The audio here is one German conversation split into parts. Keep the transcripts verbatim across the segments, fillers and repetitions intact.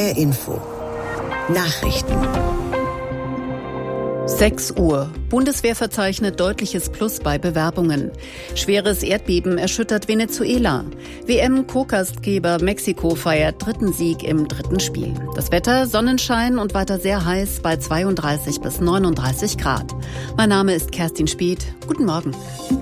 R Info. Nachrichten. sechs Uhr. Bundeswehr verzeichnet deutliches Plus bei Bewerbungen. Schweres Erdbeben erschüttert Venezuela. W M-Co-Gastgeber Mexiko feiert dritten Sieg im dritten Spiel. Das Wetter, Sonnenschein und weiter sehr heiß bei zweiunddreißig bis neununddreißig Grad. Mein Name ist Kerstin Spieth. Guten Morgen.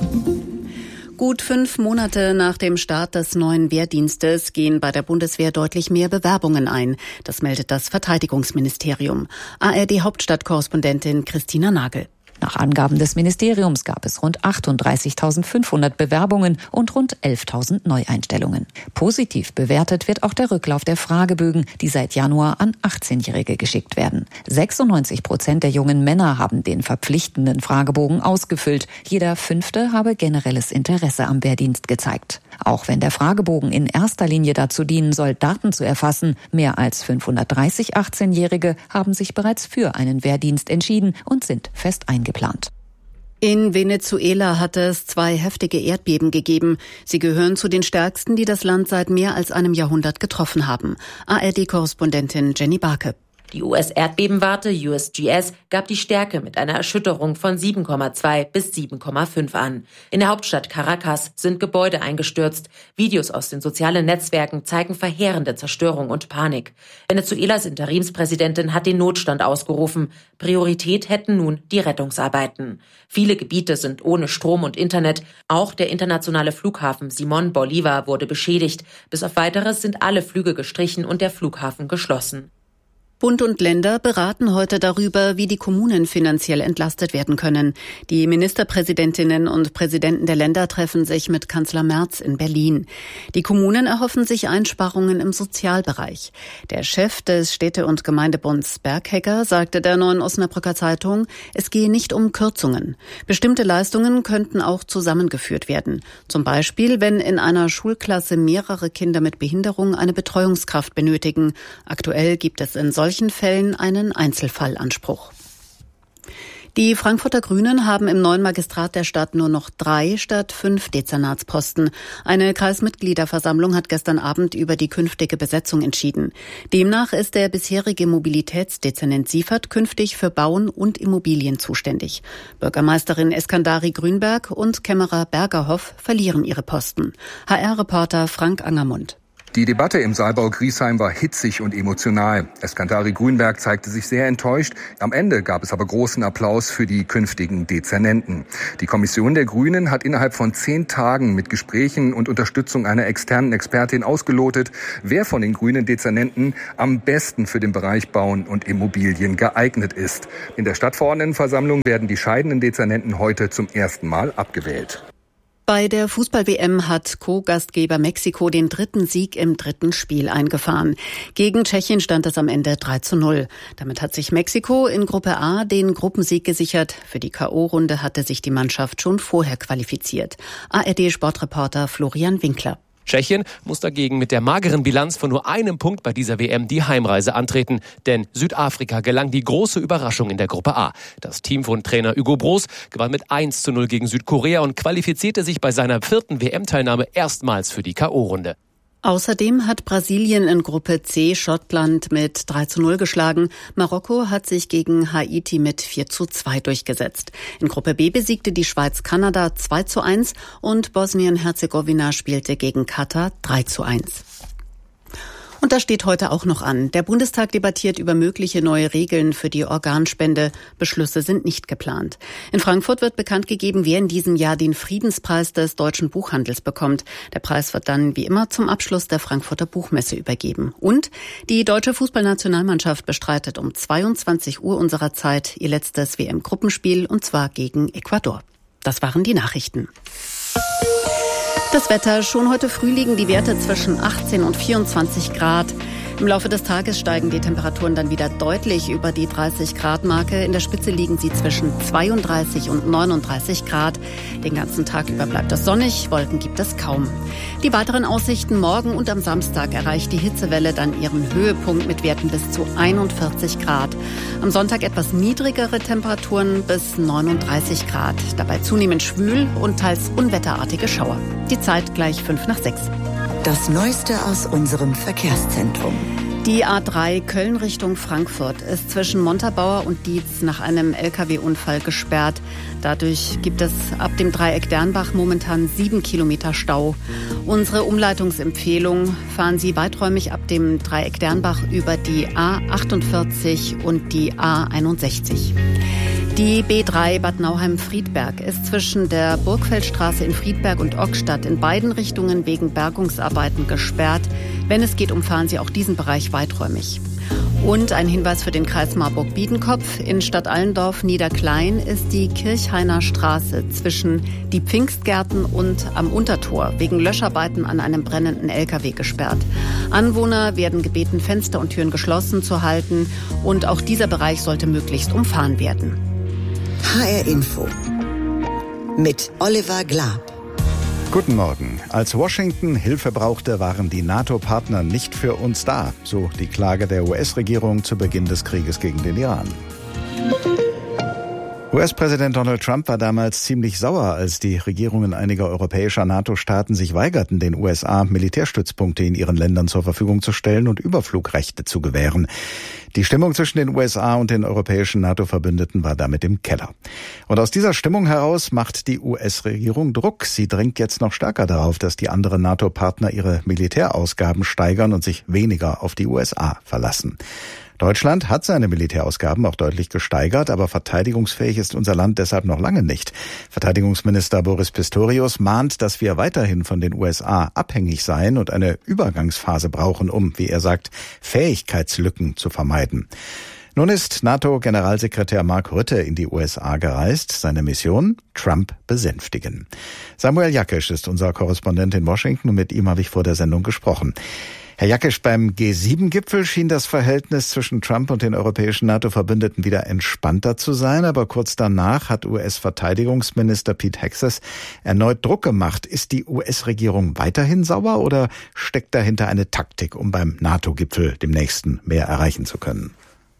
Gut fünf Monate nach dem Start des neuen Wehrdienstes gehen bei der Bundeswehr deutlich mehr Bewerbungen ein. Das meldet das Verteidigungsministerium. A R D-Hauptstadtkorrespondentin Christina Nagel. Nach Angaben des Ministeriums gab es rund achtunddreißigtausendfünfhundert Bewerbungen und rund elftausend Neueinstellungen. Positiv bewertet wird auch der Rücklauf der Fragebögen, die seit Januar an achtzehnjährige geschickt werden. sechsundneunzig Prozent der jungen Männer haben den verpflichtenden Fragebogen ausgefüllt. Jeder Fünfte habe generelles Interesse am Wehrdienst gezeigt. Auch wenn der Fragebogen in erster Linie dazu dienen soll, Daten zu erfassen, mehr als fünfhundertdreißig achtzehnjährige haben sich bereits für einen Wehrdienst entschieden und sind fest eingeplant. Geplant. In Venezuela hat es zwei heftige Erdbeben gegeben. Sie gehören zu den stärksten, die das Land seit mehr als einem Jahrhundert getroffen haben. A R D-Korrespondentin Jenny Barke. Die U S-Erdbebenwarte U S G S gab die Stärke mit einer Erschütterung von sieben Komma zwei bis sieben Komma fünf an. In der Hauptstadt Caracas sind Gebäude eingestürzt. Videos aus den sozialen Netzwerken zeigen verheerende Zerstörung und Panik. Venezuelas Interimspräsidentin hat den Notstand ausgerufen. Priorität hätten nun die Rettungsarbeiten. Viele Gebiete sind ohne Strom und Internet. Auch der internationale Flughafen Simón Bolívar wurde beschädigt. Bis auf Weiteres sind alle Flüge gestrichen und der Flughafen geschlossen. Bund und Länder beraten heute darüber, wie die Kommunen finanziell entlastet werden können. Die Ministerpräsidentinnen und Präsidenten der Länder treffen sich mit Kanzler Merz in Berlin. Die Kommunen erhoffen sich Einsparungen im Sozialbereich. Der Chef des Städte- und Gemeindebunds Berghecker sagte der Neuen Osnabrücker Zeitung, es gehe nicht um Kürzungen. Bestimmte Leistungen könnten auch zusammengeführt werden. Zum Beispiel, wenn in einer Schulklasse mehrere Kinder mit Behinderung eine Betreuungskraft benötigen. Aktuell gibt es in solchen In solchen Fällen einen Einzelfallanspruch. Die Frankfurter Grünen haben im neuen Magistrat der Stadt nur noch drei statt fünf Dezernatsposten. Eine Kreismitgliederversammlung hat gestern Abend über die künftige Besetzung entschieden. Demnach ist der bisherige Mobilitätsdezernent Siefert künftig für Bauen und Immobilien zuständig. Bürgermeisterin Eskandari Grünberg und Kämmerer Bergerhoff verlieren ihre Posten. H R-Reporter Frank Angermund. Die Debatte im Saalbau Griesheim war hitzig und emotional. Eskandari Grünberg zeigte sich sehr enttäuscht. Am Ende gab es aber großen Applaus für die künftigen Dezernenten. Die Kommission der Grünen hat innerhalb von zehn Tagen mit Gesprächen und Unterstützung einer externen Expertin ausgelotet, wer von den grünen Dezernenten am besten für den Bereich Bauen und Immobilien geeignet ist. In der Stadtverordnetenversammlung werden die scheidenden Dezernenten heute zum ersten Mal abgewählt. Bei der Fußball-W M hat Co-Gastgeber Mexiko den dritten Sieg im dritten Spiel eingefahren. Gegen Tschechien stand es am Ende drei zu null. Damit hat sich Mexiko in Gruppe A den Gruppensieg gesichert. Für die K O-Runde hatte sich die Mannschaft schon vorher qualifiziert. A R D-Sportreporter Florian Winkler. Tschechien muss dagegen mit der mageren Bilanz von nur einem Punkt bei dieser W M die Heimreise antreten. Denn Südafrika gelang die große Überraschung in der Gruppe A. Das Team von Trainer Hugo Broos gewann mit eins zu null gegen Südkorea und qualifizierte sich bei seiner vierten W M-Teilnahme erstmals für die K O-Runde. Außerdem hat Brasilien in Gruppe C Schottland mit drei zu null geschlagen. Marokko hat sich gegen Haiti mit vier zu zwei durchgesetzt. In Gruppe B besiegte die Schweiz Kanada zwei zu eins und Bosnien-Herzegowina spielte gegen Katar drei zu eins. Und das steht heute auch noch an. Der Bundestag debattiert über mögliche neue Regeln für die Organspende. Beschlüsse sind nicht geplant. In Frankfurt wird bekannt gegeben, wer in diesem Jahr den Friedenspreis des deutschen Buchhandels bekommt. Der Preis wird dann wie immer zum Abschluss der Frankfurter Buchmesse übergeben. Und die deutsche Fußballnationalmannschaft bestreitet um zweiundzwanzig Uhr unserer Zeit ihr letztes W M-Gruppenspiel und zwar gegen Ecuador. Das waren die Nachrichten. Das Wetter. Schon heute früh liegen die Werte zwischen achtzehn und vierundzwanzig Grad. Im Laufe des Tages steigen die Temperaturen dann wieder deutlich über die dreißig Grad Marke. In der Spitze liegen sie zwischen zweiunddreißig und neununddreißig Grad. Den ganzen Tag über bleibt es sonnig, Wolken gibt es kaum. Die weiteren Aussichten: morgen und am Samstag erreicht die Hitzewelle dann ihren Höhepunkt mit Werten bis zu einundvierzig Grad. Am Sonntag etwas niedrigere Temperaturen bis neununddreißig Grad. Dabei zunehmend schwül und teils unwetterartige Schauer. Die Zeit gleich fünf nach sechs. Das Neueste aus unserem Verkehrszentrum. Die A drei Köln Richtung Frankfurt ist zwischen Montabaur und Dietz nach einem L K W-Unfall gesperrt. Dadurch gibt es ab dem Dreieck Dernbach momentan sieben Kilometer Stau. Unsere Umleitungsempfehlung: fahren Sie weiträumig ab dem Dreieck Dernbach über die A achtundvierzig und die A einundsechzig. Die B drei Bad Nauheim-Friedberg ist zwischen der Burgfeldstraße in Friedberg und Ockstadt in beiden Richtungen wegen Bergungsarbeiten gesperrt. Wenn es geht, umfahren Sie auch diesen Bereich weiträumig. Und ein Hinweis für den Kreis Marburg-Biedenkopf: In Stadtallendorf Niederklein ist die Kirchhainer Straße zwischen die Pfingstgärten und am Untertor wegen Löscharbeiten an einem brennenden L K W gesperrt. Anwohner werden gebeten, Fenster und Türen geschlossen zu halten, und auch dieser Bereich sollte möglichst umfahren werden. H R Info mit Oliver Glab. Guten Morgen. Als Washington Hilfe brauchte, waren die NATO-Partner nicht für uns da, so die Klage der U S-Regierung zu Beginn des Krieges gegen den Iran. U S-Präsident Donald Trump war damals ziemlich sauer, als die Regierungen einiger europäischer NATO-Staaten sich weigerten, den U S A Militärstützpunkte in ihren Ländern zur Verfügung zu stellen und Überflugrechte zu gewähren. Die Stimmung zwischen den U S A und den europäischen NATO-Verbündeten war damit im Keller. Und aus dieser Stimmung heraus macht die U S-Regierung Druck. Sie drängt jetzt noch stärker darauf, dass die anderen NATO-Partner ihre Militärausgaben steigern und sich weniger auf die U S A verlassen. Deutschland hat seine Militärausgaben auch deutlich gesteigert, aber verteidigungsfähig ist unser Land deshalb noch lange nicht. Verteidigungsminister Boris Pistorius mahnt, dass wir weiterhin von den U S A abhängig seien und eine Übergangsphase brauchen, um, wie er sagt, Fähigkeitslücken zu vermeiden. Nun ist NATO-Generalsekretär Mark Rutte in die U S A gereist. Seine Mission: Trump besänftigen. Samuel Jakisch ist unser Korrespondent in Washington und mit ihm habe ich vor der Sendung gesprochen. Herr Jakisch, beim G sieben Gipfel schien das Verhältnis zwischen Trump und den europäischen NATO-Verbündeten wieder entspannter zu sein, aber kurz danach hat U S-Verteidigungsminister Pete Hegseth erneut Druck gemacht. Ist die U S-Regierung weiterhin sauer oder steckt dahinter eine Taktik, um beim NATO-Gipfel, dem nächsten, mehr erreichen zu können?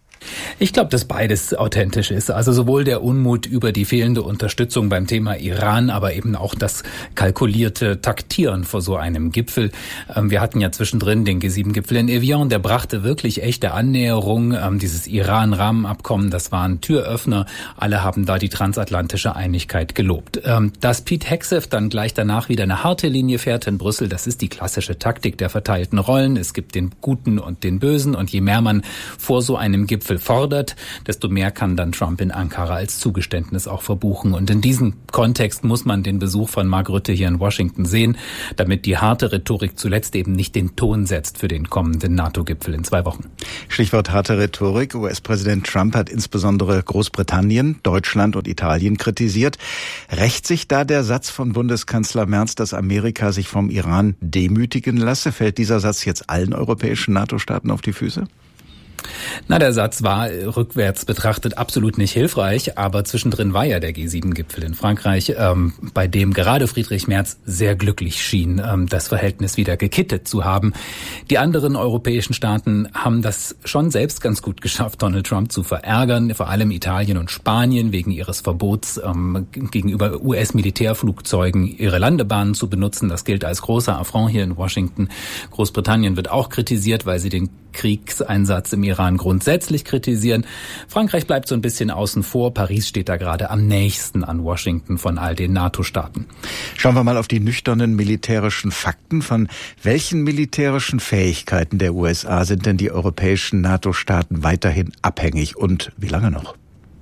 Ich glaube, dass beides authentisch ist. Also sowohl der Unmut über die fehlende Unterstützung beim Thema Iran, aber eben auch das kalkulierte Taktieren vor so einem Gipfel. Wir hatten ja zwischendrin den G sieben Gipfel in Evian, der brachte wirklich echte Annäherung. Dieses Iran-Rahmenabkommen, das war ein Türöffner. Alle haben da die transatlantische Einigkeit gelobt. Dass Pete Hegseth dann gleich danach wieder eine harte Linie fährt in Brüssel, das ist die klassische Taktik der verteilten Rollen. Es gibt den Guten und den Bösen, und je mehr man vor so einem Gipfel fordert, desto mehr kann dann Trump in Ankara als Zugeständnis auch verbuchen. Und in diesem Kontext muss man den Besuch von Mark Rutte hier in Washington sehen, damit die harte Rhetorik zuletzt eben nicht den Ton setzt für den kommenden NATO-Gipfel in zwei Wochen. Stichwort harte Rhetorik. U S-Präsident Trump hat insbesondere Großbritannien, Deutschland und Italien kritisiert. Rächt sich da der Satz von Bundeskanzler Merz, dass Amerika sich vom Iran demütigen lasse? Fällt dieser Satz jetzt allen europäischen NATO-Staaten auf die Füße? Na, der Satz war rückwärts betrachtet absolut nicht hilfreich, aber zwischendrin war ja der G sieben Gipfel in Frankreich, ähm, bei dem gerade Friedrich Merz sehr glücklich schien, ähm, das Verhältnis wieder gekittet zu haben. Die anderen europäischen Staaten haben das schon selbst ganz gut geschafft, Donald Trump zu verärgern, vor allem Italien und Spanien wegen ihres Verbots, ähm, gegenüber U S-Militärflugzeugen ihre Landebahnen zu benutzen. Das gilt als großer Affront hier in Washington. Großbritannien wird auch kritisiert, weil sie den Kriegseinsatz im Iran grundsätzlich kritisieren. Frankreich bleibt so ein bisschen außen vor. Paris steht da gerade am nächsten an Washington von all den NATO-Staaten. Schauen wir mal auf die nüchternen militärischen Fakten. Von welchen militärischen Fähigkeiten der U S A sind denn die europäischen NATO-Staaten weiterhin abhängig und wie lange noch?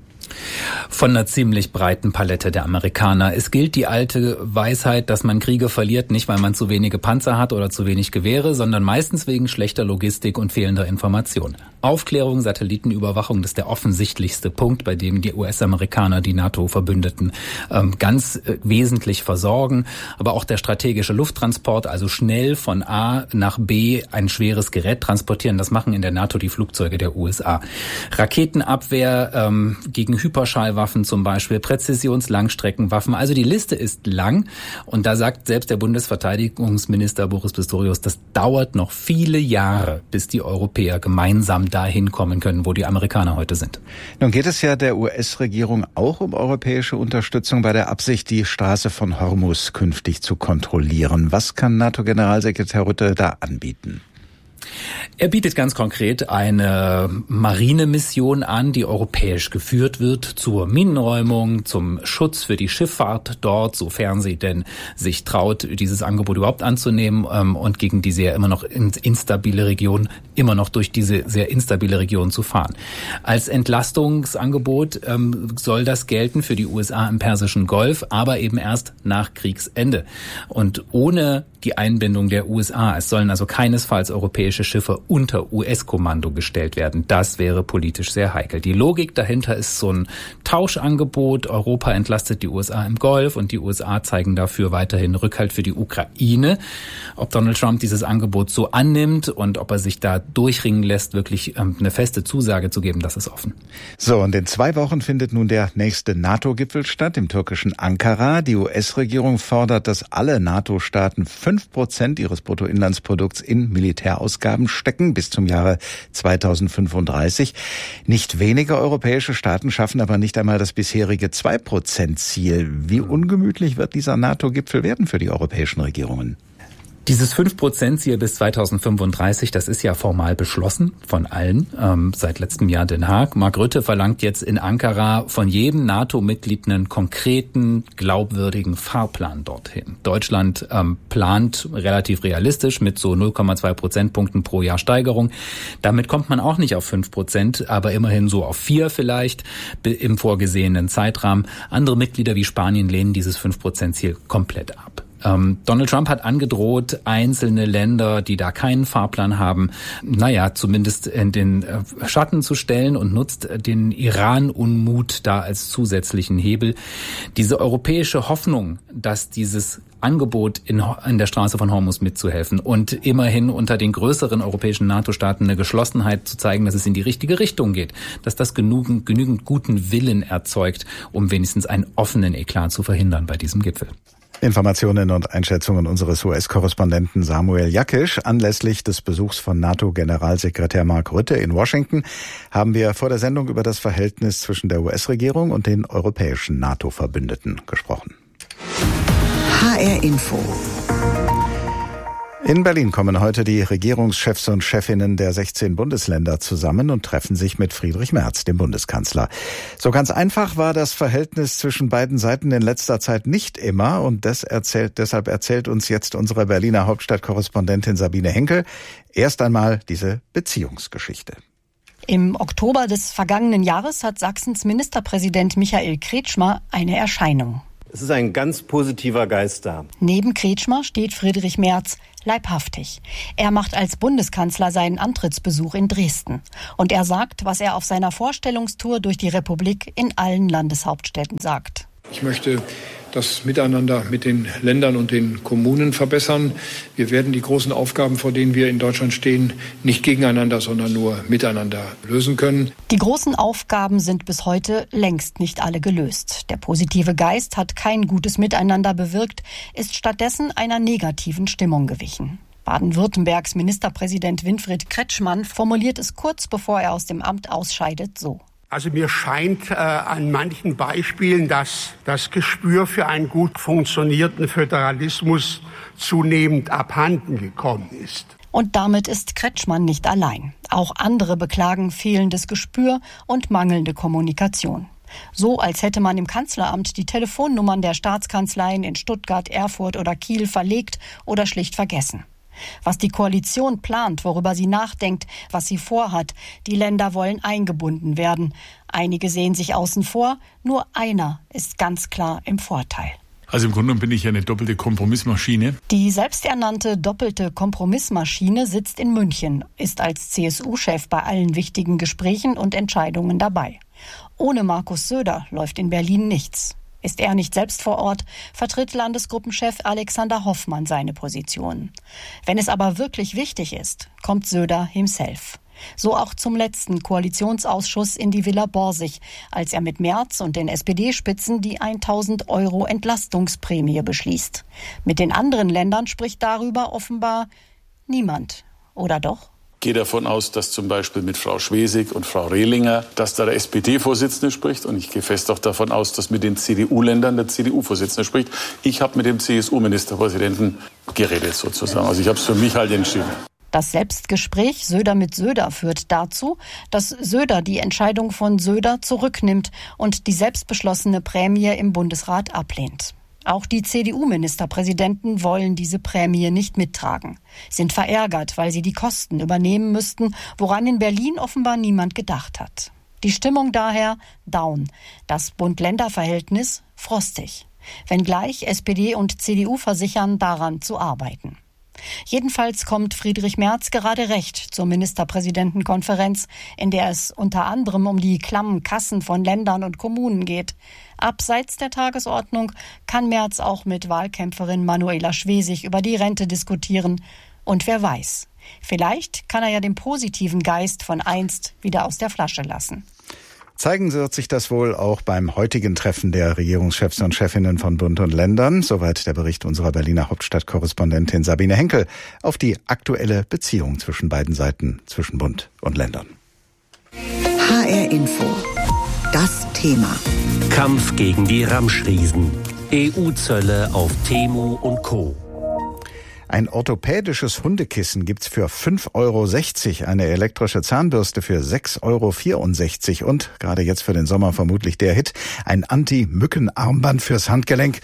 Von einer ziemlich breiten Palette der Amerikaner. Es gilt die alte Weisheit, dass man Kriege verliert, nicht weil man zu wenige Panzer hat oder zu wenig Gewehre, sondern meistens wegen schlechter Logistik und fehlender Information. Aufklärung, Satellitenüberwachung, das ist der offensichtlichste Punkt, bei dem die U S-Amerikaner die NATO-Verbündeten ähm, ganz äh, wesentlich versorgen. Aber auch der strategische Lufttransport, also schnell von A nach B ein schweres Gerät transportieren, das machen in der NATO die Flugzeuge der U S A. Raketenabwehr ähm, gegen Hyperschallwaffen zum Beispiel, Präzisions-Langstreckenwaffen. Also die Liste ist lang, und da sagt selbst der Bundesverteidigungsminister Boris Pistorius, das dauert noch viele Jahre, bis die Europäer gemeinsam dahin kommen können, wo die Amerikaner heute sind. Nun geht es ja der U S-Regierung auch um europäische Unterstützung bei der Absicht, die Straße von Hormuz künftig zu kontrollieren. Was kann NATO-Generalsekretär Rutte da anbieten? Er bietet ganz konkret eine Marinemission an, die europäisch geführt wird zur Minenräumung, zum Schutz für die Schifffahrt dort, sofern sie denn sich traut, dieses Angebot überhaupt anzunehmen und gegen die sehr immer noch instabile Region, immer noch durch diese sehr instabile Region zu fahren. Als Entlastungsangebot ähm, soll das gelten für die U S A im Persischen Golf, aber eben erst nach Kriegsende. Und ohne die Einbindung der U S A. Es sollen also keinesfalls europäische Schiffe unter U S-Kommando gestellt werden. Das wäre politisch sehr heikel. Die Logik dahinter ist so ein Tauschangebot. Europa entlastet die U S A im Golf und die U S A zeigen dafür weiterhin Rückhalt für die Ukraine. Ob Donald Trump dieses Angebot so annimmt und ob er sich da durchringen lässt, wirklich ähm, eine feste Zusage zu geben, das ist offen. So, und in zwei Wochen findet nun der nächste NATO-Gipfel statt, im türkischen Ankara. Die U S-Regierung fordert, dass alle NATO-Staaten fünf Prozent ihres Bruttoinlandsprodukts in Militärausgaben stecken bis zum Jahre zweitausendfünfunddreißig. Nicht wenige europäische Staaten schaffen aber nicht einmal das bisherige zwei Prozent Ziel. Wie ungemütlich wird dieser NATO-Gipfel werden für die europäischen Regierungen? Dieses fünf Prozent Ziel bis zweitausendfünfunddreißig, das ist ja formal beschlossen von allen, ähm, seit letztem Jahr Den Haag. Mark Rutte verlangt jetzt in Ankara von jedem NATO-Mitglied einen konkreten, glaubwürdigen Fahrplan dorthin. Deutschland ähm, plant relativ realistisch mit so null Komma zwei Prozentpunkten pro Jahr Steigerung. Damit kommt man auch nicht auf fünf Prozent, aber immerhin so auf vier vielleicht im vorgesehenen Zeitrahmen. Andere Mitglieder wie Spanien lehnen dieses fünf Prozent Ziel komplett ab. Ähm, Donald Trump hat angedroht, einzelne Länder, die da keinen Fahrplan haben, naja, zumindest in den äh, Schatten zu stellen und nutzt den Iran-Unmut da als zusätzlichen Hebel. Diese europäische Hoffnung, dass dieses Angebot in, in der Straße von Hormuz mitzuhelfen und immerhin unter den größeren europäischen NATO-Staaten eine Geschlossenheit zu zeigen, dass es in die richtige Richtung geht, dass das genügend, genügend guten Willen erzeugt, um wenigstens einen offenen Eklat zu verhindern bei diesem Gipfel. Informationen und Einschätzungen unseres U S-Korrespondenten Samuel Jakisch. Anlässlich des Besuchs von NATO-Generalsekretär Mark Rutte in Washington haben wir vor der Sendung über das Verhältnis zwischen der U S-Regierung und den europäischen NATO-Verbündeten gesprochen. H R Info. In Berlin kommen heute die Regierungschefs und Chefinnen der sechzehn Bundesländer zusammen und treffen sich mit Friedrich Merz, dem Bundeskanzler. So ganz einfach war das Verhältnis zwischen beiden Seiten in letzter Zeit nicht immer und das erzählt, deshalb erzählt uns jetzt unsere Berliner Hauptstadtkorrespondentin Sabine Henkel erst einmal diese Beziehungsgeschichte. Im Oktober des vergangenen Jahres hat Sachsens Ministerpräsident Michael Kretschmer eine Erscheinung. Es ist ein ganz positiver Geist da. Neben Kretschmer steht Friedrich Merz, leibhaftig. Er macht als Bundeskanzler seinen Antrittsbesuch in Dresden. Und er sagt, was er auf seiner Vorstellungstour durch die Republik in allen Landeshauptstädten sagt. Ich möchte das Miteinander mit den Ländern und den Kommunen verbessern. Wir werden die großen Aufgaben, vor denen wir in Deutschland stehen, nicht gegeneinander, sondern nur miteinander lösen können. Die großen Aufgaben sind bis heute längst nicht alle gelöst. Der positive Geist hat kein gutes Miteinander bewirkt, ist stattdessen einer negativen Stimmung gewichen. Baden-Württembergs Ministerpräsident Winfried Kretschmann formuliert es kurz bevor er aus dem Amt ausscheidet so. Also mir scheint äh, an manchen Beispielen, dass das Gespür für einen gut funktionierenden Föderalismus zunehmend abhanden gekommen ist. Und damit ist Kretschmann nicht allein. Auch andere beklagen fehlendes Gespür und mangelnde Kommunikation. So, als hätte man im Kanzleramt die Telefonnummern der Staatskanzleien in Stuttgart, Erfurt oder Kiel verlegt oder schlicht vergessen. Was die Koalition plant, worüber sie nachdenkt, was sie vorhat, die Länder wollen eingebunden werden. Einige sehen sich außen vor, nur einer ist ganz klar im Vorteil. Also im Grunde bin ich ja eine doppelte Kompromissmaschine. Die selbsternannte doppelte Kompromissmaschine sitzt in München, ist als C S U-Chef bei allen wichtigen Gesprächen und Entscheidungen dabei. Ohne Markus Söder läuft in Berlin nichts. Ist er nicht selbst vor Ort, vertritt Landesgruppenchef Alexander Hoffmann seine Position. Wenn es aber wirklich wichtig ist, kommt Söder himself. So auch zum letzten Koalitionsausschuss in die Villa Borsig, als er mit Merz und den S P D-Spitzen die tausend Euro Entlastungsprämie beschließt. Mit den anderen Ländern spricht darüber offenbar niemand, oder doch? Ich gehe davon aus, dass zum Beispiel mit Frau Schwesig und Frau Rehlinger, dass da der S P D-Vorsitzende spricht. Und ich gehe fest auch davon aus, dass mit den C D U-Ländern der C D U-Vorsitzende spricht. Ich habe mit dem C S U-Ministerpräsidenten geredet sozusagen. Also ich habe es für mich halt entschieden. Das Selbstgespräch Söder mit Söder führt dazu, dass Söder die Entscheidung von Söder zurücknimmt und die selbstbeschlossene Prämie im Bundesrat ablehnt. Auch die C D U-Ministerpräsidenten wollen diese Prämie nicht mittragen, sind verärgert, weil sie die Kosten übernehmen müssten, woran in Berlin offenbar niemand gedacht hat. Die Stimmung daher down, das Bund-Länder-Verhältnis frostig. Wenngleich S P D und C D U versichern, daran zu arbeiten. Jedenfalls kommt Friedrich Merz gerade recht zur Ministerpräsidentenkonferenz, in der es unter anderem um die klammen Kassen von Ländern und Kommunen geht. Abseits der Tagesordnung kann Merz auch mit Wahlkämpferin Manuela Schwesig über die Rente diskutieren. Und wer weiß, vielleicht kann er ja den positiven Geist von einst wieder aus der Flasche lassen. Zeigen wird sich das wohl auch beim heutigen Treffen der Regierungschefs und Chefinnen von Bund und Ländern. Soweit der Bericht unserer Berliner Hauptstadtkorrespondentin Sabine Henkel auf die aktuelle Beziehung zwischen beiden Seiten, zwischen Bund und Ländern. H R Info. Das Thema. Kampf gegen die Ramschriesen. E U-Zölle auf Temu und Co. Ein orthopädisches Hundekissen gibt's für fünf Euro sechzig, eine elektrische Zahnbürste für sechs Euro vierundsechzig und, gerade jetzt für den Sommer vermutlich der Hit, ein Anti-Mücken-Armband fürs Handgelenk.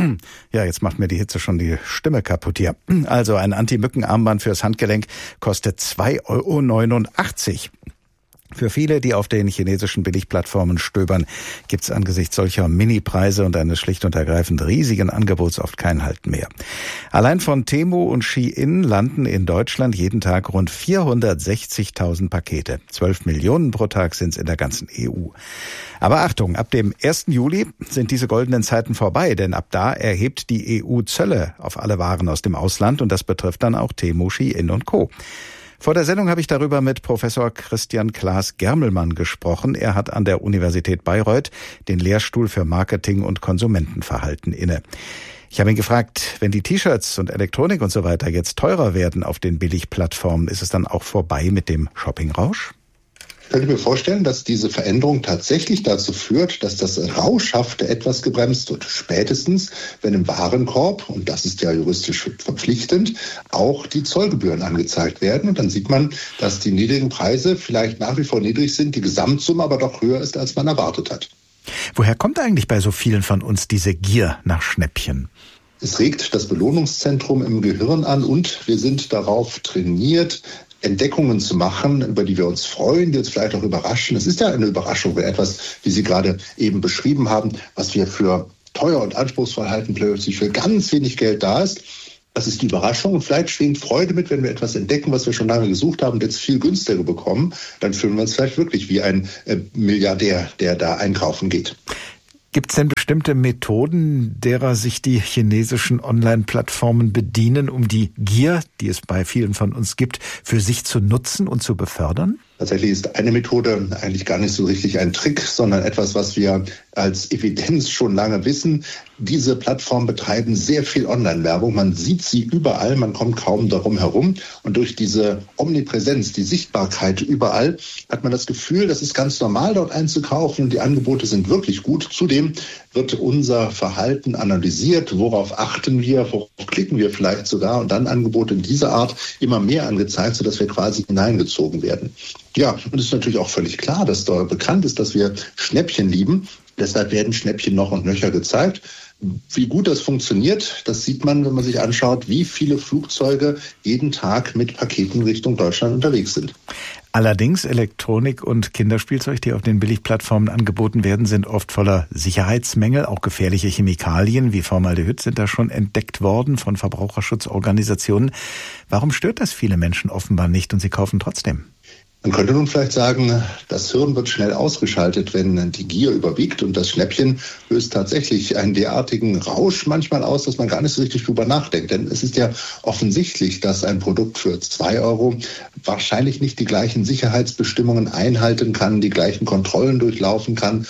Ja, jetzt macht mir die Hitze schon die Stimme kaputt hier. Also ein Anti-Mücken-Armband fürs Handgelenk kostet zwei Euro neunundachtzig. Für viele, die auf den chinesischen Billigplattformen stöbern, gibt's angesichts solcher Mini-Preise und eines schlicht und ergreifend riesigen Angebots oft kein Halten mehr. Allein von Temu und Shein landen in Deutschland jeden Tag rund vierhundertsechzigtausend Pakete. zwölf Millionen pro Tag sind's in der ganzen E U. Aber Achtung, ab dem ersten Juli sind diese goldenen Zeiten vorbei, denn ab da erhebt die E U Zölle auf alle Waren aus dem Ausland und das betrifft dann auch Temu, Shein und Co. Vor der Sendung habe ich darüber mit Professor Christian Klaas Germelmann gesprochen. Er hat an der Universität Bayreuth den Lehrstuhl für Marketing und Konsumentenverhalten inne. Ich habe ihn gefragt, wenn die T-Shirts und Elektronik und so weiter jetzt teurer werden auf den Billigplattformen, ist es dann auch vorbei mit dem Shoppingrausch? Ich könnte mir vorstellen, dass diese Veränderung tatsächlich dazu führt, dass das Rauschhafte etwas gebremst wird. Spätestens, wenn im Warenkorb, und das ist ja juristisch verpflichtend, auch die Zollgebühren angezeigt werden. Und dann sieht man, dass die niedrigen Preise vielleicht nach wie vor niedrig sind, die Gesamtsumme aber doch höher ist, als man erwartet hat. Woher kommt eigentlich bei so vielen von uns diese Gier nach Schnäppchen? Es regt das Belohnungszentrum im Gehirn an und wir sind darauf trainiert, Entdeckungen zu machen, über die wir uns freuen, die uns vielleicht auch überraschen. Es ist ja eine Überraschung, wenn etwas, wie Sie gerade eben beschrieben haben, was wir für teuer und anspruchsvoll halten, plötzlich für ganz wenig Geld da ist. Das ist die Überraschung und vielleicht schwingt Freude mit, wenn wir etwas entdecken, was wir schon lange gesucht haben und jetzt viel günstiger bekommen. Dann fühlen wir uns vielleicht wirklich wie ein äh, Milliardär, der da einkaufen geht. Gibt es denn bestimmte Methoden, derer sich die chinesischen Online-Plattformen bedienen, um die Gier, die es bei vielen von uns gibt, für sich zu nutzen und zu befördern? Tatsächlich ist eine Methode eigentlich gar nicht so richtig ein Trick, sondern etwas, was wir als Evidenz schon lange wissen. Diese Plattformen betreiben sehr viel Online-Werbung. Man sieht sie überall, man kommt kaum darum herum. Und durch diese Omnipräsenz, die Sichtbarkeit überall, hat man das Gefühl, das ist ganz normal, dort einzukaufen. Und die Angebote sind wirklich gut. Zudem wird unser Verhalten analysiert. Worauf achten wir? Worauf klicken wir vielleicht sogar? Und dann Angebote in dieser Art immer mehr angezeigt, sodass wir quasi hineingezogen werden. Ja, und es ist natürlich auch völlig klar, dass da bekannt ist, dass wir Schnäppchen lieben. Deshalb werden Schnäppchen noch und nöcher gezeigt. Wie gut das funktioniert, das sieht man, wenn man sich anschaut, wie viele Flugzeuge jeden Tag mit Paketen Richtung Deutschland unterwegs sind. Allerdings Elektronik und Kinderspielzeug, die auf den Billigplattformen angeboten werden, sind oft voller Sicherheitsmängel. Auch gefährliche Chemikalien wie Formaldehyd sind da schon entdeckt worden von Verbraucherschutzorganisationen. Warum stört das viele Menschen offenbar nicht und sie kaufen trotzdem? Man könnte nun vielleicht sagen, das Hirn wird schnell ausgeschaltet, wenn die Gier überwiegt und das Schnäppchen löst tatsächlich einen derartigen Rausch manchmal aus, dass man gar nicht so richtig drüber nachdenkt. Denn es ist ja offensichtlich, dass ein Produkt für zwei Euro wahrscheinlich nicht die gleichen Sicherheitsbestimmungen einhalten kann, die gleichen Kontrollen durchlaufen kann,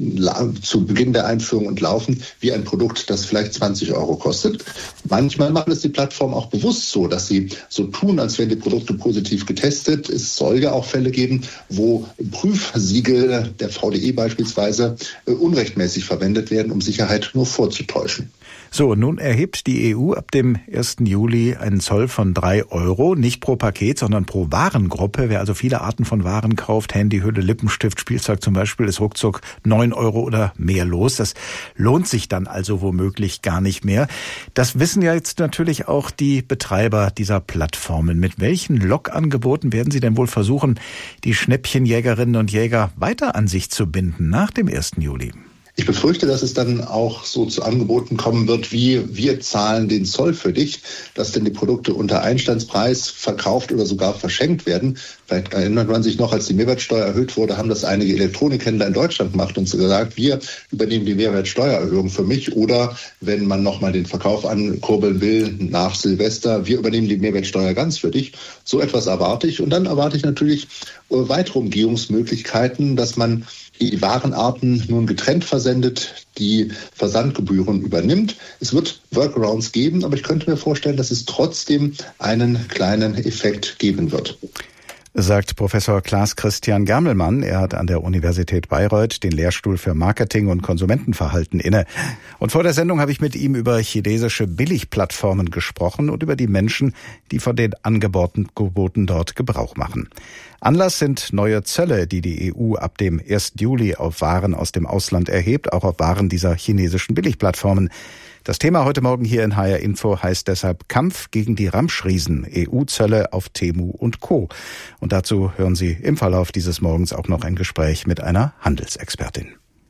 zu Beginn der Einführung und laufen, wie ein Produkt, das vielleicht zwanzig Euro kostet. Manchmal machen es die Plattformen auch bewusst so, dass sie so tun, als wären die Produkte positiv getestet. Es soll ja auch Fälle geben, wo Prüfsiegel der V D E beispielsweise unrechtmäßig verwendet werden, um Sicherheit nur vorzutäuschen. So, nun erhebt die E U ab dem ersten Juli einen Zoll von drei Euro, nicht pro Paket, sondern pro Warengruppe. Wer also viele Arten von Waren kauft, Handy, Hülle, Lippenstift, Spielzeug zum Beispiel, ist ruckzuck neun Euro oder mehr los. Das lohnt sich dann also womöglich gar nicht mehr. Das wissen ja jetzt natürlich auch die Betreiber dieser Plattformen. Mit welchen Lockangeboten werden sie denn wohl versuchen, die Schnäppchenjägerinnen und Jäger weiter an sich zu binden nach dem ersten Juli? Ich befürchte, dass es dann auch so zu Angeboten kommen wird, wie wir zahlen den Zoll für dich, dass denn die Produkte unter Einstandspreis verkauft oder sogar verschenkt werden. Vielleicht erinnert man sich noch, als die Mehrwertsteuer erhöht wurde, haben das einige Elektronikhändler in Deutschland gemacht und so gesagt, wir übernehmen die Mehrwertsteuererhöhung für mich. Oder wenn man nochmal den Verkauf ankurbeln will nach Silvester, wir übernehmen die Mehrwertsteuer ganz für dich. So etwas erwarte ich. Und dann erwarte ich natürlich weitere Umgehungsmöglichkeiten, dass man die Warenarten nun getrennt versendet, die Versandgebühren übernimmt. Es wird Workarounds geben, aber ich könnte mir vorstellen, dass es trotzdem einen kleinen Effekt geben wird. Sagt Professor Klaas-Christian Germelmann. Er hat an der Universität Bayreuth den Lehrstuhl für Marketing und Konsumentenverhalten inne. Und vor der Sendung habe ich mit ihm über chinesische Billigplattformen gesprochen und über die Menschen, die von den Angeboten dort Gebrauch machen. Anlass sind neue Zölle, die die E U ab dem ersten Juli auf Waren aus dem Ausland erhebt, auch auf Waren dieser chinesischen Billigplattformen. Das Thema heute Morgen hier in H R Info heißt deshalb Kampf gegen die Ramschriesen, E U-Zölle auf Temu und Co. Und dazu hören Sie im Verlauf dieses Morgens auch noch ein Gespräch mit einer Handelsexpertin.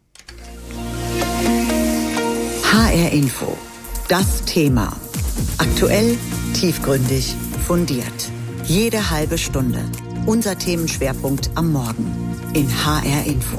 H R Info, das Thema. Aktuell, tiefgründig, fundiert. Jede halbe Stunde. Unser Themenschwerpunkt am Morgen in H R Info.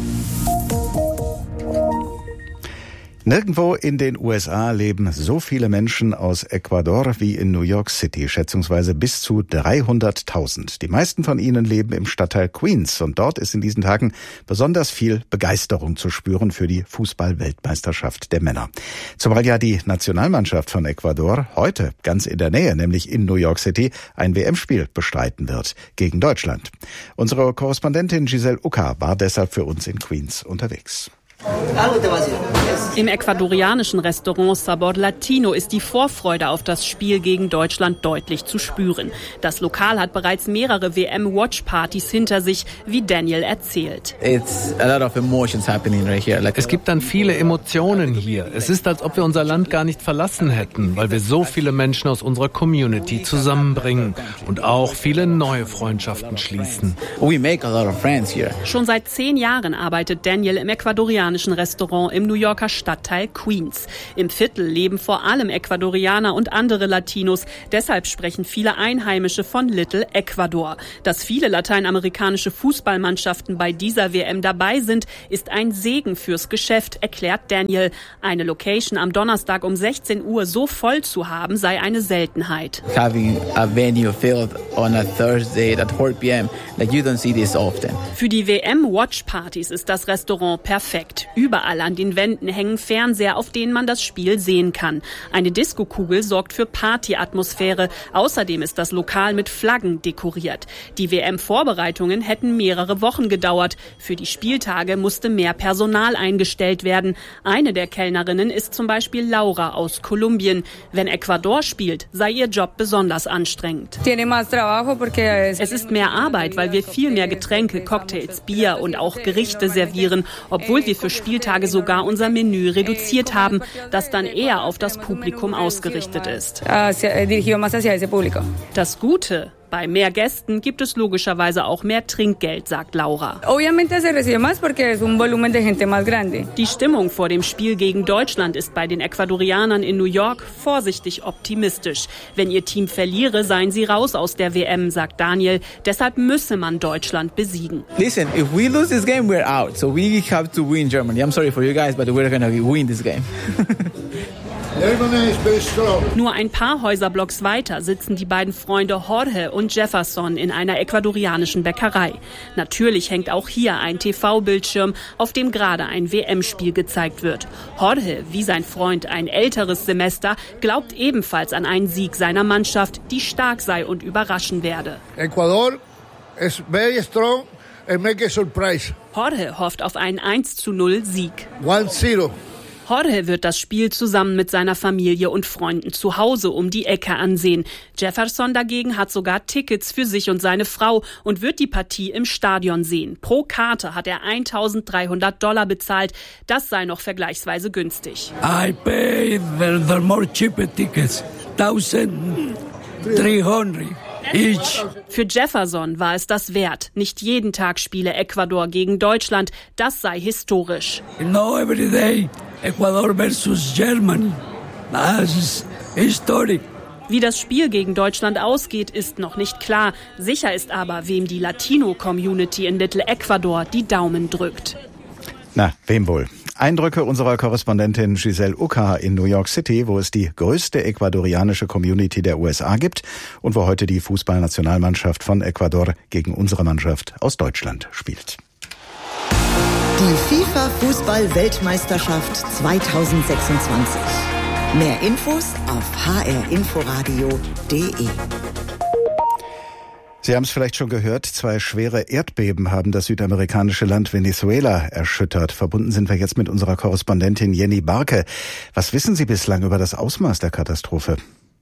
Nirgendwo in den U S A leben so viele Menschen aus Ecuador wie in New York City, schätzungsweise bis zu dreihunderttausend. Die meisten von ihnen leben im Stadtteil Queens und dort ist in diesen Tagen besonders viel Begeisterung zu spüren für die Fußball-Weltmeisterschaft der Männer. Zumal ja die Nationalmannschaft von Ecuador heute ganz in der Nähe, nämlich in New York City, ein W M-Spiel bestreiten wird gegen Deutschland. Unsere Korrespondentin Giselle Ucker war deshalb für uns in Queens unterwegs. Im ecuadorianischen Restaurant Sabor Latino ist die Vorfreude auf das Spiel gegen Deutschland deutlich zu spüren. Das Lokal hat bereits mehrere W M-Watch-Partys hinter sich, wie Daniel erzählt. Es gibt dann viele Emotionen hier. Es ist, als ob wir unser Land gar nicht verlassen hätten, weil wir so viele Menschen aus unserer Community zusammenbringen und auch viele neue Freundschaften schließen. Schon seit zehn Jahren arbeitet Daniel im ecuadorianischen Restaurant im New Yorker Stadtteil Queens. Im Viertel leben vor allem Ecuadorianer und andere Latinos. Deshalb sprechen viele Einheimische von Little Ecuador. Dass viele lateinamerikanische Fußballmannschaften bei dieser W M dabei sind, ist ein Segen fürs Geschäft, erklärt Daniel. Eine Location am Donnerstag um sechzehn Uhr so voll zu haben, sei eine Seltenheit. Having a venue filled on a Thursday at four p.m. like you don't see this often. Für die W M-Watch-Partys ist das Restaurant perfekt. Überall an den Wänden hängen Fernseher, auf denen man das Spiel sehen kann. Eine Diskokugel sorgt für Partyatmosphäre. Außerdem ist das Lokal mit Flaggen dekoriert. Die W M-Vorbereitungen hätten mehrere Wochen gedauert. Für die Spieltage musste mehr Personal eingestellt werden. Eine der Kellnerinnen ist zum Beispiel Laura aus Kolumbien. Wenn Ecuador spielt, sei ihr Job besonders anstrengend. Es ist mehr Arbeit, weil wir viel mehr Getränke, Cocktails, Bier und auch Gerichte servieren, obwohl wir für Spieltage sogar unser Menü reduziert haben, das dann eher auf das Publikum ausgerichtet ist. Das Gute: bei mehr Gästen gibt es logischerweise auch mehr Trinkgeld, sagt Laura. Die Stimmung vor dem Spiel gegen Deutschland ist bei den Ecuadorianern in New York vorsichtig optimistisch. Wenn ihr Team verliere, seien sie raus aus der W M, sagt Daniel. Deshalb müsse man Deutschland besiegen. Listen, if we lose this game, we're out. So we have to win Germany. I'm sorry for you guys, but we're gonna win this game. Nur ein paar Häuserblocks weiter sitzen die beiden Freunde Jorge und Jefferson in einer ecuadorianischen Bäckerei. Natürlich hängt auch hier ein T V-Bildschirm, auf dem gerade ein W M-Spiel gezeigt wird. Jorge, wie sein Freund ein älteres Semester, glaubt ebenfalls an einen Sieg seiner Mannschaft, die stark sei und überraschen werde. Ecuador is very strong and make a surprise. Jorge hofft auf einen eins zu null Sieg. one zero. Jorge wird das Spiel zusammen mit seiner Familie und Freunden zu Hause um die Ecke ansehen. Jefferson dagegen hat sogar Tickets für sich und seine Frau und wird die Partie im Stadion sehen. Pro Karte hat er eintausenddreihundert Dollar bezahlt. Das sei noch vergleichsweise günstig. I paid the, the more cheaper tickets, eintausenddreihundert. Ich. Für Jefferson war es das wert. Nicht jeden Tag spiele Ecuador gegen Deutschland. Das sei historisch. No, every day Ecuador versus Germany. Das ist historisch. Wie das Spiel gegen Deutschland ausgeht, ist noch nicht klar. Sicher ist aber, wem die Latino-Community in Little Ecuador die Daumen drückt. Na, wem wohl? Eindrücke unserer Korrespondentin Giselle Uka in New York City, wo es die größte ecuadorianische Community der U S A gibt und wo heute die Fußballnationalmannschaft von Ecuador gegen unsere Mannschaft aus Deutschland spielt. Die FIFA-Fußball-Weltmeisterschaft zweitausendsechsundzwanzig. Mehr Infos auf h r inforadio punkt d e. Sie haben es vielleicht schon gehört, zwei schwere Erdbeben haben das südamerikanische Land Venezuela erschüttert. Verbunden sind wir jetzt mit unserer Korrespondentin Jenny Barke. Was wissen Sie bislang über das Ausmaß der Katastrophe?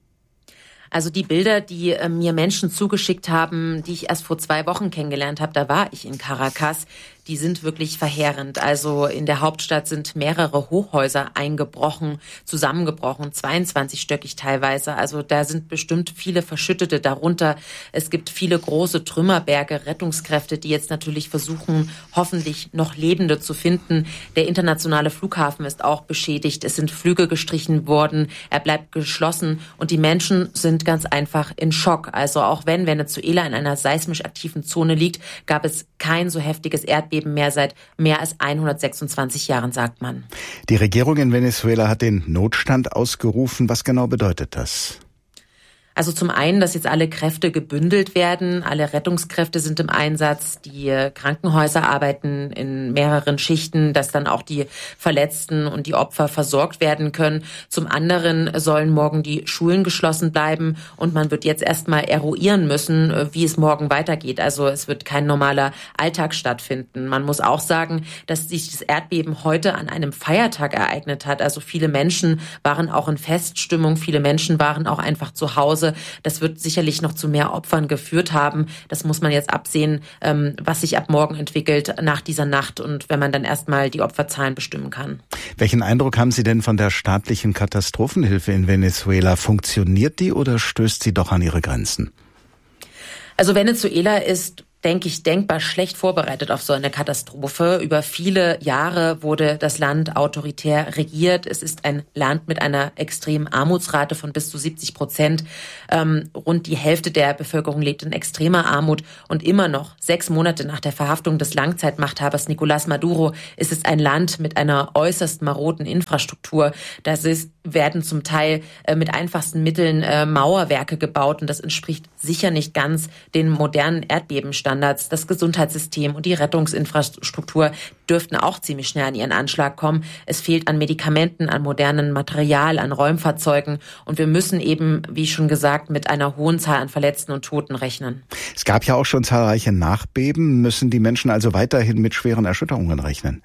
Also die Bilder, die äh, mir Menschen zugeschickt haben, die ich erst vor zwei Wochen kennengelernt habe, da war ich in Caracas, die sind wirklich verheerend. Also in der Hauptstadt sind mehrere Hochhäuser eingebrochen, zusammengebrochen, zweiundzwanzigstöckig teilweise. Also da sind bestimmt viele Verschüttete darunter. Es gibt viele große Trümmerberge, Rettungskräfte, die jetzt natürlich versuchen, hoffentlich noch Lebende zu finden. Der internationale Flughafen ist auch beschädigt. Es sind Flüge gestrichen worden. Er bleibt geschlossen und die Menschen sind ganz einfach in Schock. Also auch wenn Venezuela in einer seismisch aktiven Zone liegt, gab es kein so heftiges Erdbeben mehr seit mehr als hundertsechsundzwanzig Jahren, sagt man. Die Regierung in Venezuela hat den Notstand ausgerufen. Was genau bedeutet das? Also zum einen, dass jetzt alle Kräfte gebündelt werden, alle Rettungskräfte sind im Einsatz, die Krankenhäuser arbeiten in mehreren Schichten, dass dann auch die Verletzten und die Opfer versorgt werden können. Zum anderen sollen morgen die Schulen geschlossen bleiben und man wird jetzt erstmal eruieren müssen, wie es morgen weitergeht. Also es wird kein normaler Alltag stattfinden. Man muss auch sagen, dass sich das Erdbeben heute an einem Feiertag ereignet hat. Also viele Menschen waren auch in Feststimmung, viele Menschen waren auch einfach zu Hause. Das wird sicherlich noch zu mehr Opfern geführt haben. Das muss man jetzt absehen, was sich ab morgen entwickelt nach dieser Nacht und wenn man dann erstmal die Opferzahlen bestimmen kann. Welchen Eindruck haben Sie denn von der staatlichen Katastrophenhilfe in Venezuela? Funktioniert die oder stößt sie doch an ihre Grenzen? Also Venezuela ist, denke ich, denkbar schlecht vorbereitet auf so eine Katastrophe. Über viele Jahre wurde das Land autoritär regiert. Es ist ein Land mit einer extremen Armutsrate von bis zu siebzig Prozent. Ähm, rund die Hälfte der Bevölkerung lebt in extremer Armut. Und immer noch, sechs Monate nach der Verhaftung des Langzeitmachthabers Nicolás Maduro, ist es ein Land mit einer äußerst maroden Infrastruktur. Das ist, werden zum Teil äh, mit einfachsten Mitteln äh, Mauerwerke gebaut. Und das entspricht sicher nicht ganz den modernen Erdbebenstandards. Das Gesundheitssystem und die Rettungsinfrastruktur dürften auch ziemlich schnell an ihren Anschlag kommen. Es fehlt an Medikamenten, an modernem Material, an Räumfahrzeugen. Und wir müssen eben, wie schon gesagt, mit einer hohen Zahl an Verletzten und Toten rechnen. Es gab ja auch schon zahlreiche Nachbeben. Müssen die Menschen also weiterhin mit schweren Erschütterungen rechnen?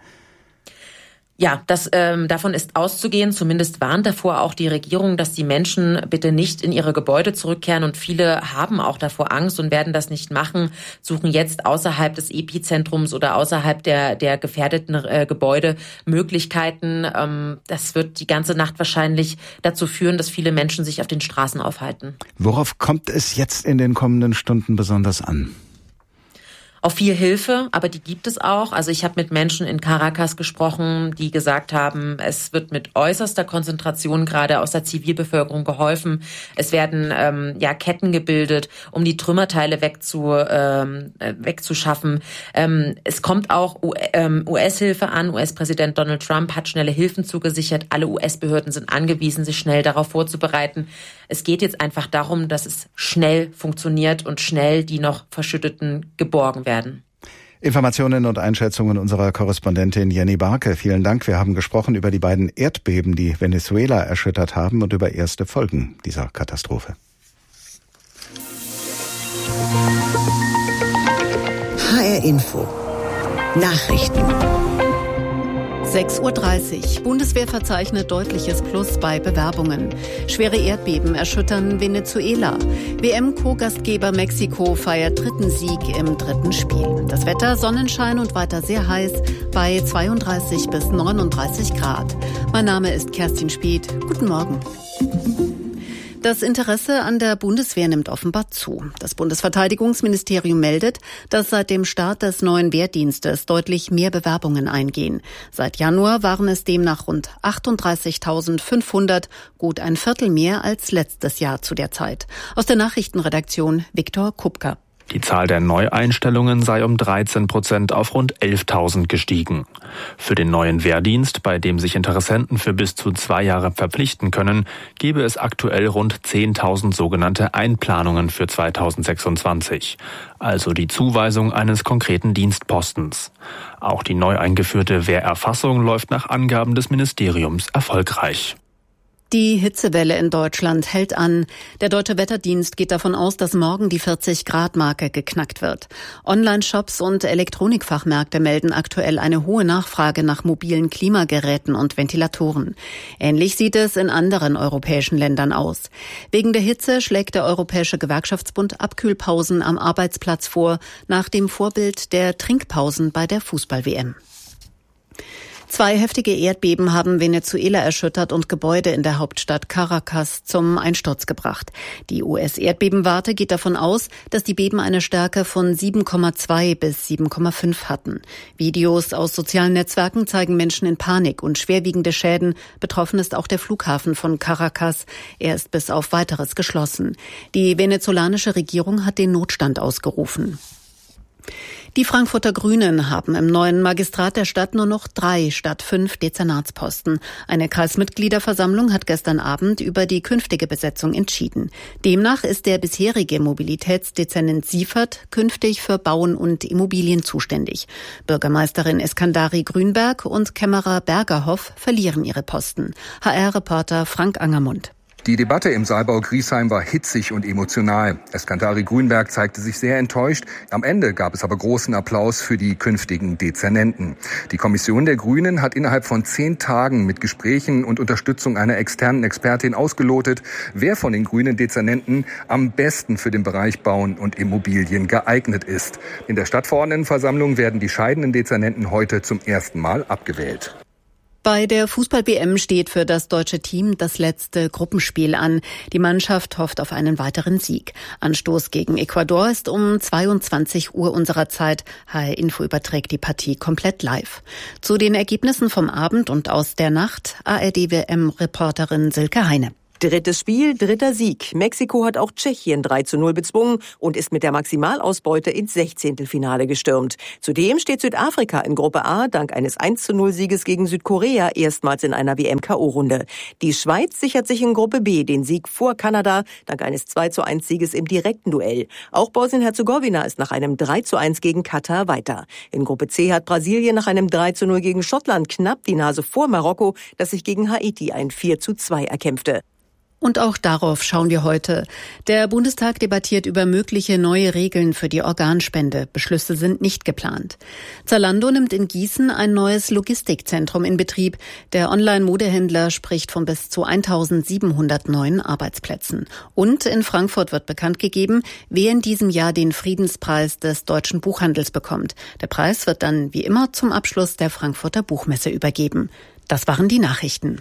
Ja, das, ähm, davon ist auszugehen. Zumindest warnt davor auch die Regierung, dass die Menschen bitte nicht in ihre Gebäude zurückkehren. Und viele haben auch davor Angst und werden das nicht machen, suchen jetzt außerhalb des Epizentrums oder außerhalb der, der gefährdeten äh, Gebäude Möglichkeiten. Ähm, das wird die ganze Nacht wahrscheinlich dazu führen, dass viele Menschen sich auf den Straßen aufhalten. Worauf kommt es jetzt in den kommenden Stunden besonders an? Auf viel Hilfe, aber die gibt es auch. Also ich habe mit Menschen in Caracas gesprochen, die gesagt haben, es wird mit äußerster Konzentration gerade aus der Zivilbevölkerung geholfen. Es werden ähm, ja Ketten gebildet, um die Trümmerteile wegzu, ähm, wegzuschaffen. Ähm, es kommt auch U S-Hilfe an. U S-Präsident Donald Trump hat schnelle Hilfen zugesichert. Alle U S-Behörden sind angewiesen, sich schnell darauf vorzubereiten. Es geht jetzt einfach darum, dass es schnell funktioniert und schnell die noch Verschütteten geborgen werden. Informationen und Einschätzungen unserer Korrespondentin Jenny Barke. Vielen Dank. Wir haben gesprochen über die beiden Erdbeben, die Venezuela erschüttert haben und über erste Folgen dieser Katastrophe. H R Info. Nachrichten. sechs Uhr dreißig. Bundeswehr verzeichnet deutliches Plus bei Bewerbungen. Schwere Erdbeben erschüttern Venezuela. W M-Co-Gastgeber Mexiko feiert dritten Sieg im dritten Spiel. Das Wetter Sonnenschein und weiter sehr heiß bei zweiunddreißig bis neununddreißig Grad. Mein Name ist Kerstin Speth. Guten Morgen. Das Interesse an der Bundeswehr nimmt offenbar zu. Das Bundesverteidigungsministerium meldet, dass seit dem Start des neuen Wehrdienstes deutlich mehr Bewerbungen eingehen. Seit Januar waren es demnach rund achtunddreißigtausendfünfhundert, gut ein Viertel mehr als letztes Jahr zu der Zeit. Aus der Nachrichtenredaktion Viktor Kupka. Die Zahl der Neueinstellungen sei um dreizehn Prozent auf rund elftausend gestiegen. Für den neuen Wehrdienst, bei dem sich Interessenten für bis zu zwei Jahre verpflichten können, gebe es aktuell rund zehntausend sogenannte Einplanungen für zweitausendsechsundzwanzig. Also die Zuweisung eines konkreten Dienstpostens. Auch die neu eingeführte Wehrerfassung läuft nach Angaben des Ministeriums erfolgreich. Die Hitzewelle in Deutschland hält an. Der Deutsche Wetterdienst geht davon aus, dass morgen die vierzig-Grad-Marke geknackt wird. Online-Shops und Elektronikfachmärkte melden aktuell eine hohe Nachfrage nach mobilen Klimageräten und Ventilatoren. Ähnlich sieht es in anderen europäischen Ländern aus. Wegen der Hitze schlägt der Europäische Gewerkschaftsbund Abkühlpausen am Arbeitsplatz vor, nach dem Vorbild der Trinkpausen bei der Fußball-W M. Zwei heftige Erdbeben haben Venezuela erschüttert und Gebäude in der Hauptstadt Caracas zum Einsturz gebracht. Die U S-Erdbebenwarte geht davon aus, dass die Beben eine Stärke von sieben Komma zwei bis sieben Komma fünf hatten. Videos aus sozialen Netzwerken zeigen Menschen in Panik und schwerwiegende Schäden. Betroffen ist auch der Flughafen von Caracas. Er ist bis auf Weiteres geschlossen. Die venezolanische Regierung hat den Notstand ausgerufen. Die Frankfurter Grünen haben im neuen Magistrat der Stadt nur noch drei statt fünf Dezernatsposten. Eine Kreismitgliederversammlung hat gestern Abend über die künftige Besetzung entschieden. Demnach ist der bisherige Mobilitätsdezernent Siefert künftig für Bauen und Immobilien zuständig. Bürgermeisterin Eskandari Grünberg und Kämmerer Bergerhoff verlieren ihre Posten. H R-Reporter Frank Angermund. Die Debatte im Saalbau Griesheim war hitzig und emotional. Eskandari Grünberg zeigte sich sehr enttäuscht. Am Ende gab es aber großen Applaus für die künftigen Dezernenten. Die Kommission der Grünen hat innerhalb von zehn Tagen mit Gesprächen und Unterstützung einer externen Expertin ausgelotet, wer von den grünen Dezernenten am besten für den Bereich Bauen und Immobilien geeignet ist. In der Stadtverordnetenversammlung werden die scheidenden Dezernenten heute zum ersten Mal abgewählt. Bei der Fußball-W M steht für das deutsche Team das letzte Gruppenspiel an. Die Mannschaft hofft auf einen weiteren Sieg. Anstoß gegen Ecuador ist um zweiundzwanzig Uhr unserer Zeit. H R Info überträgt die Partie komplett live. Zu den Ergebnissen vom Abend und aus der Nacht A R D-W M-Reporterin Silke Heine. Drittes Spiel, dritter Sieg. Mexiko hat auch Tschechien drei zu null bezwungen und ist mit der Maximalausbeute ins Sechzehntelfinale gestürmt. Zudem steht Südafrika in Gruppe A dank eines eins zu null Sieges gegen Südkorea erstmals in einer W M-K O-Runde. Die Schweiz sichert sich in Gruppe B den Sieg vor Kanada dank eines zwei zu eins Sieges im direkten Duell. Auch Bosnien-Herzegowina ist nach einem drei zu eins gegen Katar weiter. In Gruppe C hat Brasilien nach einem drei zu null gegen Schottland knapp die Nase vor Marokko, das sich gegen Haiti ein vier zu zwei erkämpfte. Und auch darauf schauen wir heute. Der Bundestag debattiert über mögliche neue Regeln für die Organspende. Beschlüsse sind nicht geplant. Zalando nimmt in Gießen ein neues Logistikzentrum in Betrieb. Der Online-Modehändler spricht von bis zu eintausendsiebenhundert neuen Arbeitsplätzen. Und in Frankfurt wird bekannt gegeben, wer in diesem Jahr den Friedenspreis des deutschen Buchhandels bekommt. Der Preis wird dann wie immer zum Abschluss der Frankfurter Buchmesse übergeben. Das waren die Nachrichten.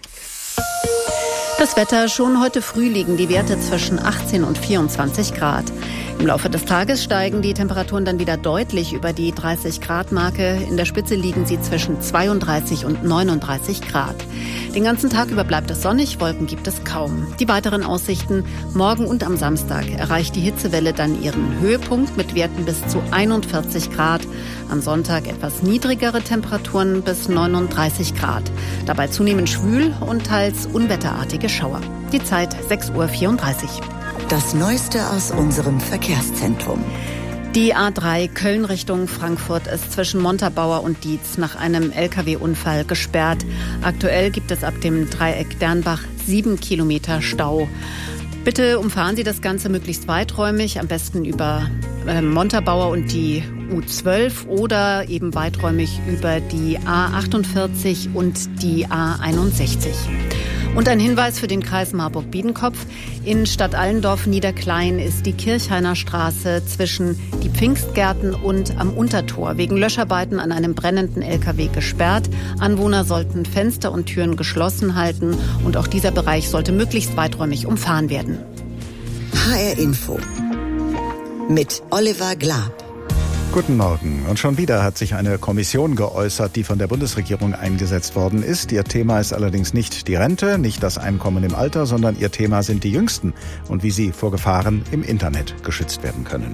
Das Wetter, schon heute früh liegen die Werte zwischen achtzehn und vierundzwanzig Grad. Im Laufe des Tages steigen die Temperaturen dann wieder deutlich über die dreißig Grad Marke. In der Spitze liegen sie zwischen zweiunddreißig und neununddreißig Grad. Den ganzen Tag über bleibt es sonnig, Wolken gibt es kaum. Die weiteren Aussichten: Morgen und am Samstag erreicht die Hitzewelle dann ihren Höhepunkt mit Werten bis zu einundvierzig Grad. Am Sonntag etwas niedrigere Temperaturen bis neununddreißig Grad. Dabei zunehmend schwül und teils unwetterartige Schauer. Die Zeit sechs Uhr vierunddreißig. Das Neueste aus unserem Verkehrszentrum. Die A drei Köln Richtung Frankfurt ist zwischen Montabaur und Dietz nach einem L K W-Unfall gesperrt. Aktuell gibt es ab dem Dreieck Dernbach sieben Kilometer Stau. Bitte umfahren Sie das Ganze möglichst weiträumig, am besten über äh, Montabaur und die U zwölf oder eben weiträumig über die A achtundvierzig und die A einundsechzig. Und ein Hinweis für den Kreis Marburg-Biedenkopf. In Stadt Allendorf Niederklein ist die Kirchhainer Straße zwischen die Pfingstgärten und am Untertor wegen Löscharbeiten an einem brennenden L K W gesperrt. Anwohner sollten Fenster und Türen geschlossen halten und auch dieser Bereich sollte möglichst weiträumig umfahren werden. H R Info mit Oliver Glab. Guten Morgen. Und schon wieder hat sich eine Kommission geäußert, die von der Bundesregierung eingesetzt worden ist. Ihr Thema ist allerdings nicht die Rente, nicht das Einkommen im Alter, sondern ihr Thema sind die Jüngsten und wie sie vor Gefahren im Internet geschützt werden können.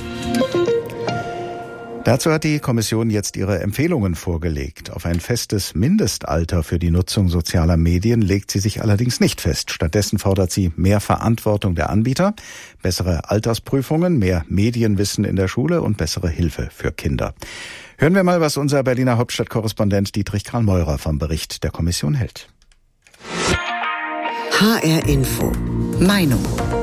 Dazu hat die Kommission jetzt ihre Empfehlungen vorgelegt. Auf ein festes Mindestalter für die Nutzung sozialer Medien legt sie sich allerdings nicht fest. Stattdessen fordert sie mehr Verantwortung der Anbieter, bessere Altersprüfungen, mehr Medienwissen in der Schule und bessere Hilfe für Kinder. Hören wir mal, was unser Berliner Hauptstadtkorrespondent Dietrich Karl-Meurer vom Bericht der Kommission hält. H R Info. Meinung.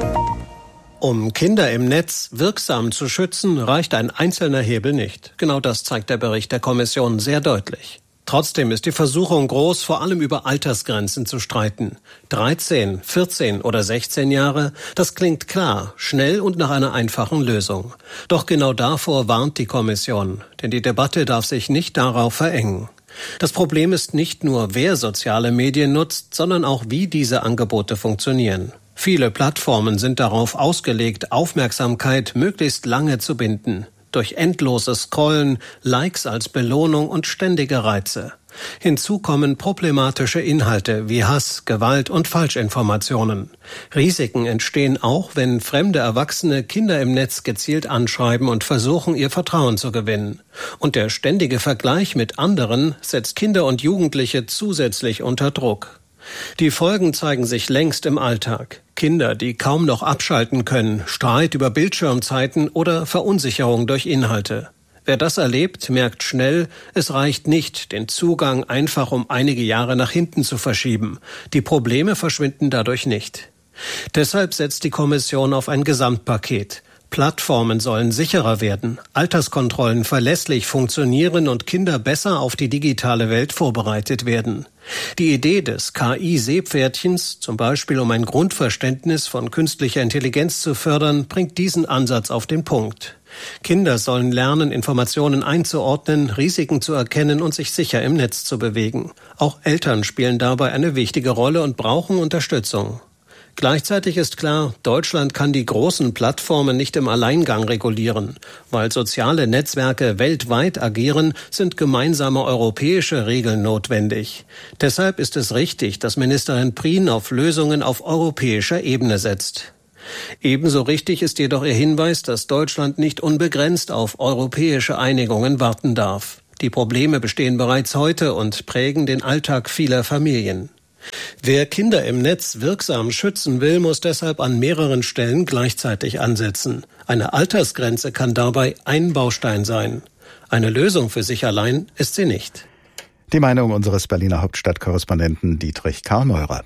Um Kinder im Netz wirksam zu schützen, reicht ein einzelner Hebel nicht. Genau das zeigt der Bericht der Kommission sehr deutlich. Trotzdem ist die Versuchung groß, vor allem über Altersgrenzen zu streiten. dreizehn, vierzehn oder sechzehn Jahre, das klingt klar, schnell und nach einer einfachen Lösung. Doch genau davor warnt die Kommission, denn die Debatte darf sich nicht darauf verengen. Das Problem ist nicht nur, wer soziale Medien nutzt, sondern auch, wie diese Angebote funktionieren. Viele Plattformen sind darauf ausgelegt, Aufmerksamkeit möglichst lange zu binden. Durch endloses Scrollen, Likes als Belohnung und ständige Reize. Hinzu kommen problematische Inhalte wie Hass, Gewalt und Falschinformationen. Risiken entstehen auch, wenn fremde Erwachsene Kinder im Netz gezielt anschreiben und versuchen, ihr Vertrauen zu gewinnen. Und der ständige Vergleich mit anderen setzt Kinder und Jugendliche zusätzlich unter Druck. Die Folgen zeigen sich längst im Alltag. Kinder, die kaum noch abschalten können, Streit über Bildschirmzeiten oder Verunsicherung durch Inhalte. Wer das erlebt, merkt schnell, es reicht nicht, den Zugang einfach um einige Jahre nach hinten zu verschieben. Die Probleme verschwinden dadurch nicht. Deshalb setzt die Kommission auf ein Gesamtpaket. Plattformen sollen sicherer werden, Alterskontrollen verlässlich funktionieren und Kinder besser auf die digitale Welt vorbereitet werden. Die Idee des K I-Seepferdchens, zum Beispiel um ein Grundverständnis von künstlicher Intelligenz zu fördern, bringt diesen Ansatz auf den Punkt. Kinder sollen lernen, Informationen einzuordnen, Risiken zu erkennen und sich sicher im Netz zu bewegen. Auch Eltern spielen dabei eine wichtige Rolle und brauchen Unterstützung. Gleichzeitig ist klar, Deutschland kann die großen Plattformen nicht im Alleingang regulieren. Weil soziale Netzwerke weltweit agieren, sind gemeinsame europäische Regeln notwendig. Deshalb ist es richtig, dass Ministerin Prien auf Lösungen auf europäischer Ebene setzt. Ebenso richtig ist jedoch ihr Hinweis, dass Deutschland nicht unbegrenzt auf europäische Einigungen warten darf. Die Probleme bestehen bereits heute und prägen den Alltag vieler Familien. Wer Kinder im Netz wirksam schützen will, muss deshalb an mehreren Stellen gleichzeitig ansetzen. Eine Altersgrenze kann dabei ein Baustein sein. Eine Lösung für sich allein ist sie nicht. Die Meinung unseres Berliner Hauptstadtkorrespondenten Dietrich Karl-Meurer.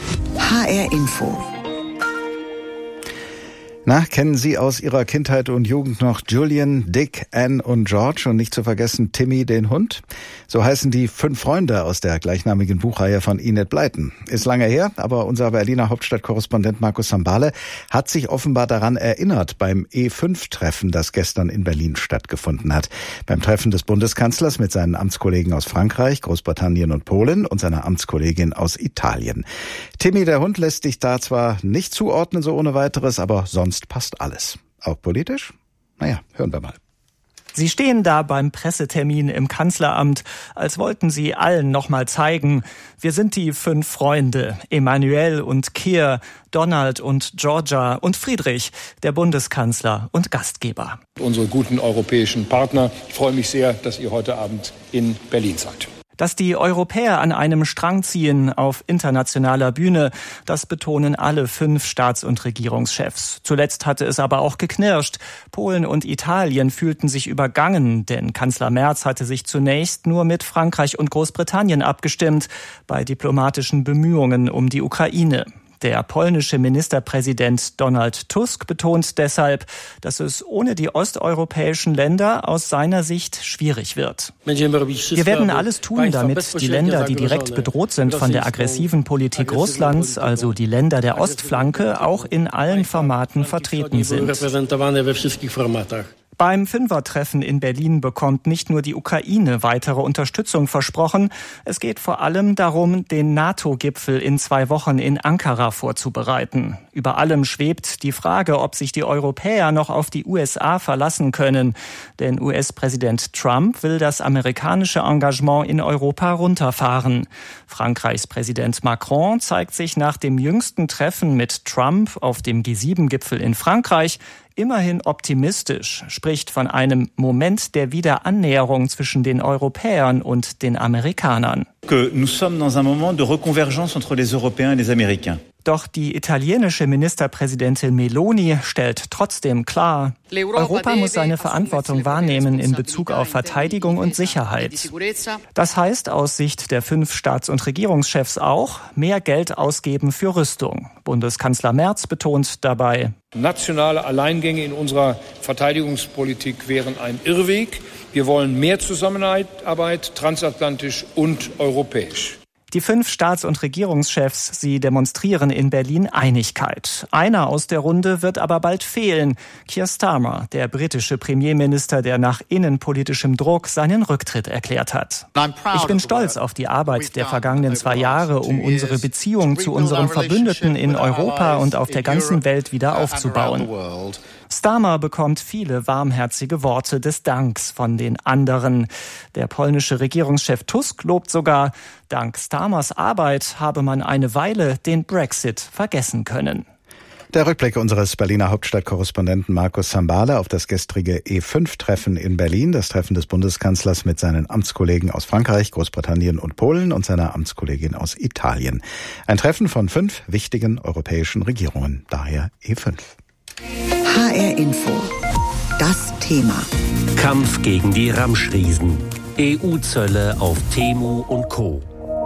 H R Info. Na, kennen Sie aus Ihrer Kindheit und Jugend noch Julian, Dick, Anne und George und nicht zu vergessen Timmy den Hund? So heißen die fünf Freunde aus der gleichnamigen Buchreihe von Enid Blyton. Ist lange her, aber unser Berliner Hauptstadtkorrespondent Markus Sambale hat sich offenbar daran erinnert beim E fünf Treffen, das gestern in Berlin stattgefunden hat. Beim Treffen des Bundeskanzlers mit seinen Amtskollegen aus Frankreich, Großbritannien und Polen und seiner Amtskollegin aus Italien. Timmy der Hund lässt sich da zwar nicht zuordnen so ohne weiteres, aber sonst passt alles. Auch politisch? Naja, hören wir mal. Sie stehen da beim Pressetermin im Kanzleramt, als wollten sie allen noch mal zeigen, wir sind die fünf Freunde, Emmanuel und Keir, Donald und Georgia und Friedrich, der Bundeskanzler und Gastgeber. Unsere guten europäischen Partner, ich freue mich sehr, dass ihr heute Abend in Berlin seid. Dass die Europäer an einem Strang ziehen auf internationaler Bühne, das betonen alle fünf Staats- und Regierungschefs. Zuletzt hatte es aber auch geknirscht. Polen und Italien fühlten sich übergangen, denn Kanzler Merz hatte sich zunächst nur mit Frankreich und Großbritannien abgestimmt bei diplomatischen Bemühungen um die Ukraine. Der polnische Ministerpräsident Donald Tusk betont deshalb, dass es ohne die osteuropäischen Länder aus seiner Sicht schwierig wird. Wir werden alles tun, damit die Länder, die direkt bedroht sind von der aggressiven Politik Russlands, also die Länder der Ostflanke, auch in allen Formaten vertreten sind. Beim Fünfertreffen in Berlin bekommt nicht nur die Ukraine weitere Unterstützung versprochen. Es geht vor allem darum, den NATO-Gipfel in zwei Wochen in Ankara vorzubereiten. Über allem schwebt die Frage, ob sich die Europäer noch auf die U S A verlassen können. Denn U S-Präsident Trump will das amerikanische Engagement in Europa runterfahren. Frankreichs Präsident Macron zeigt sich nach dem jüngsten Treffen mit Trump auf dem G sieben Gipfel in Frankreich immerhin optimistisch, spricht von einem Moment der Wiederannäherung zwischen den Europäern und den Amerikanern. Que nous sommes dans un moment de reconvergence entre les Européens et les Américains. Doch die italienische Ministerpräsidentin Meloni stellt trotzdem klar, Europa muss seine Verantwortung wahrnehmen in Bezug auf Verteidigung und Sicherheit. Das heißt aus Sicht der fünf Staats- und Regierungschefs auch, mehr Geld ausgeben für Rüstung. Bundeskanzler Merz betont dabei, nationale Alleingänge in unserer Verteidigungspolitik wären ein Irrweg. Wir wollen mehr Zusammenarbeit, transatlantisch und europäisch. Die fünf Staats- und Regierungschefs, sie demonstrieren in Berlin Einigkeit. Einer aus der Runde wird aber bald fehlen. Keir Starmer, der britische Premierminister, der nach innenpolitischem Druck seinen Rücktritt erklärt hat. Ich bin stolz auf die Arbeit der vergangenen zwei Jahre, um unsere Beziehung zu unseren Verbündeten in Europa und auf der ganzen Welt wieder aufzubauen. Starmer bekommt viele warmherzige Worte des Danks von den anderen. Der polnische Regierungschef Tusk lobt sogar, dank Starmers Arbeit habe man eine Weile den Brexit vergessen können. Der Rückblick unseres Berliner Hauptstadtkorrespondenten Markus Zambale auf das gestrige E fünf Treffen in Berlin, das Treffen des Bundeskanzlers mit seinen Amtskollegen aus Frankreich, Großbritannien und Polen und seiner Amtskollegin aus Italien. Ein Treffen von fünf wichtigen europäischen Regierungen, daher E fünf. H R Info. Das Thema. Kampf gegen die Ramschriesen. E U-Zölle auf Temu und Co.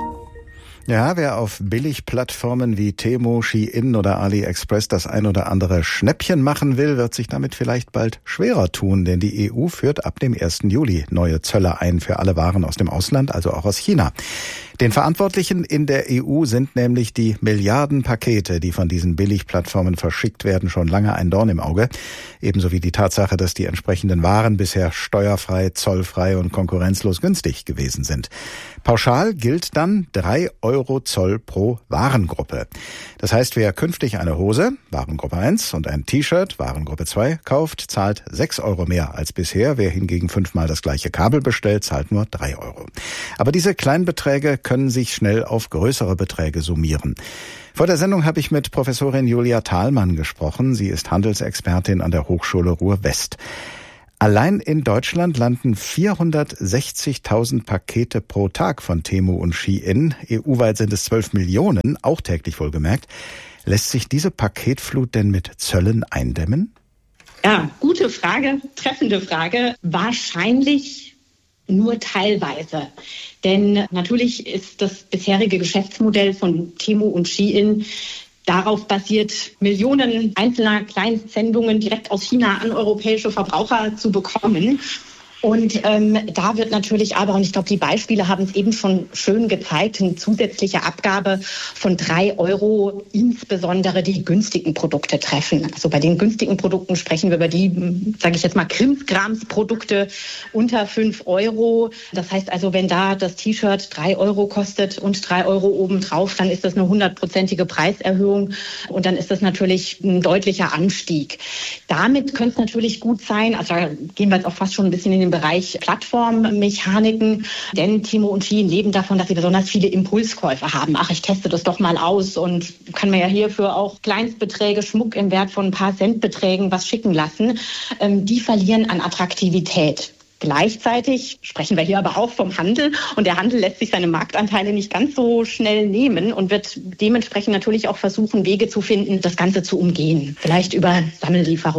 Ja, wer auf Billigplattformen wie Temu, Shein oder AliExpress das ein oder andere Schnäppchen machen will, wird sich damit vielleicht bald schwerer tun, denn die E U führt ab dem ersten Juli neue Zölle ein für alle Waren aus dem Ausland, also auch aus China. Den Verantwortlichen in der E U sind nämlich die Milliardenpakete, die von diesen Billigplattformen verschickt werden, schon lange ein Dorn im Auge. Ebenso wie die Tatsache, dass die entsprechenden Waren bisher steuerfrei, zollfrei und konkurrenzlos günstig gewesen sind. Pauschal gilt dann drei Euro Zoll pro Warengruppe. Das heißt, wer künftig eine Hose, Warengruppe eins, und ein T-Shirt, Warengruppe zwei, kauft, zahlt sechs Euro mehr als bisher. Wer hingegen fünfmal das gleiche Kabel bestellt, zahlt nur drei Euro. Aber diese kleinen Beträge können sich schnell auf größere Beträge summieren. Vor der Sendung habe ich mit Professorin Julia Thalmann gesprochen. Sie ist Handelsexpertin an der Hochschule Ruhr-West. Allein in Deutschland landen vierhundertsechzigtausend Pakete pro Tag von Temu und Shein. E U-weit sind es zwölf Millionen, auch täglich wohlgemerkt. Lässt sich diese Paketflut denn mit Zöllen eindämmen? Ja, gute Frage, treffende Frage. Wahrscheinlich nur teilweise. Denn natürlich ist das bisherige Geschäftsmodell von Temu und Shein darauf basiert, Millionen einzelner Kleinsendungen direkt aus China an europäische Verbraucher zu bekommen. Und ähm, da wird natürlich aber, und ich glaube, die Beispiele haben es eben schon schön gezeigt, eine zusätzliche Abgabe von drei Euro insbesondere die günstigen Produkte treffen. Also bei den günstigen Produkten sprechen wir über die, sage ich jetzt mal, Krimskrams-Produkte unter fünf Euro. Das heißt also, wenn da das T-Shirt drei Euro kostet und drei Euro obendrauf, dann ist das eine hundertprozentige Preiserhöhung und dann ist das natürlich ein deutlicher Anstieg. Damit könnte es natürlich gut sein, also da gehen wir jetzt auch fast schon ein bisschen in den Bereich Plattformmechaniken, denn Temu und Shein leben davon, dass sie besonders viele Impulskäufe haben. Ach, ich teste das doch mal aus und kann mir ja hierfür auch Kleinstbeträge, Schmuck im Wert von ein paar Centbeträgen was schicken lassen. Ähm, die verlieren an Attraktivität. Gleichzeitig sprechen wir hier aber auch vom Handel und der Handel lässt sich seine Marktanteile nicht ganz so schnell nehmen und wird dementsprechend natürlich auch versuchen, Wege zu finden, das Ganze zu umgehen. Vielleicht über Sammellieferungen.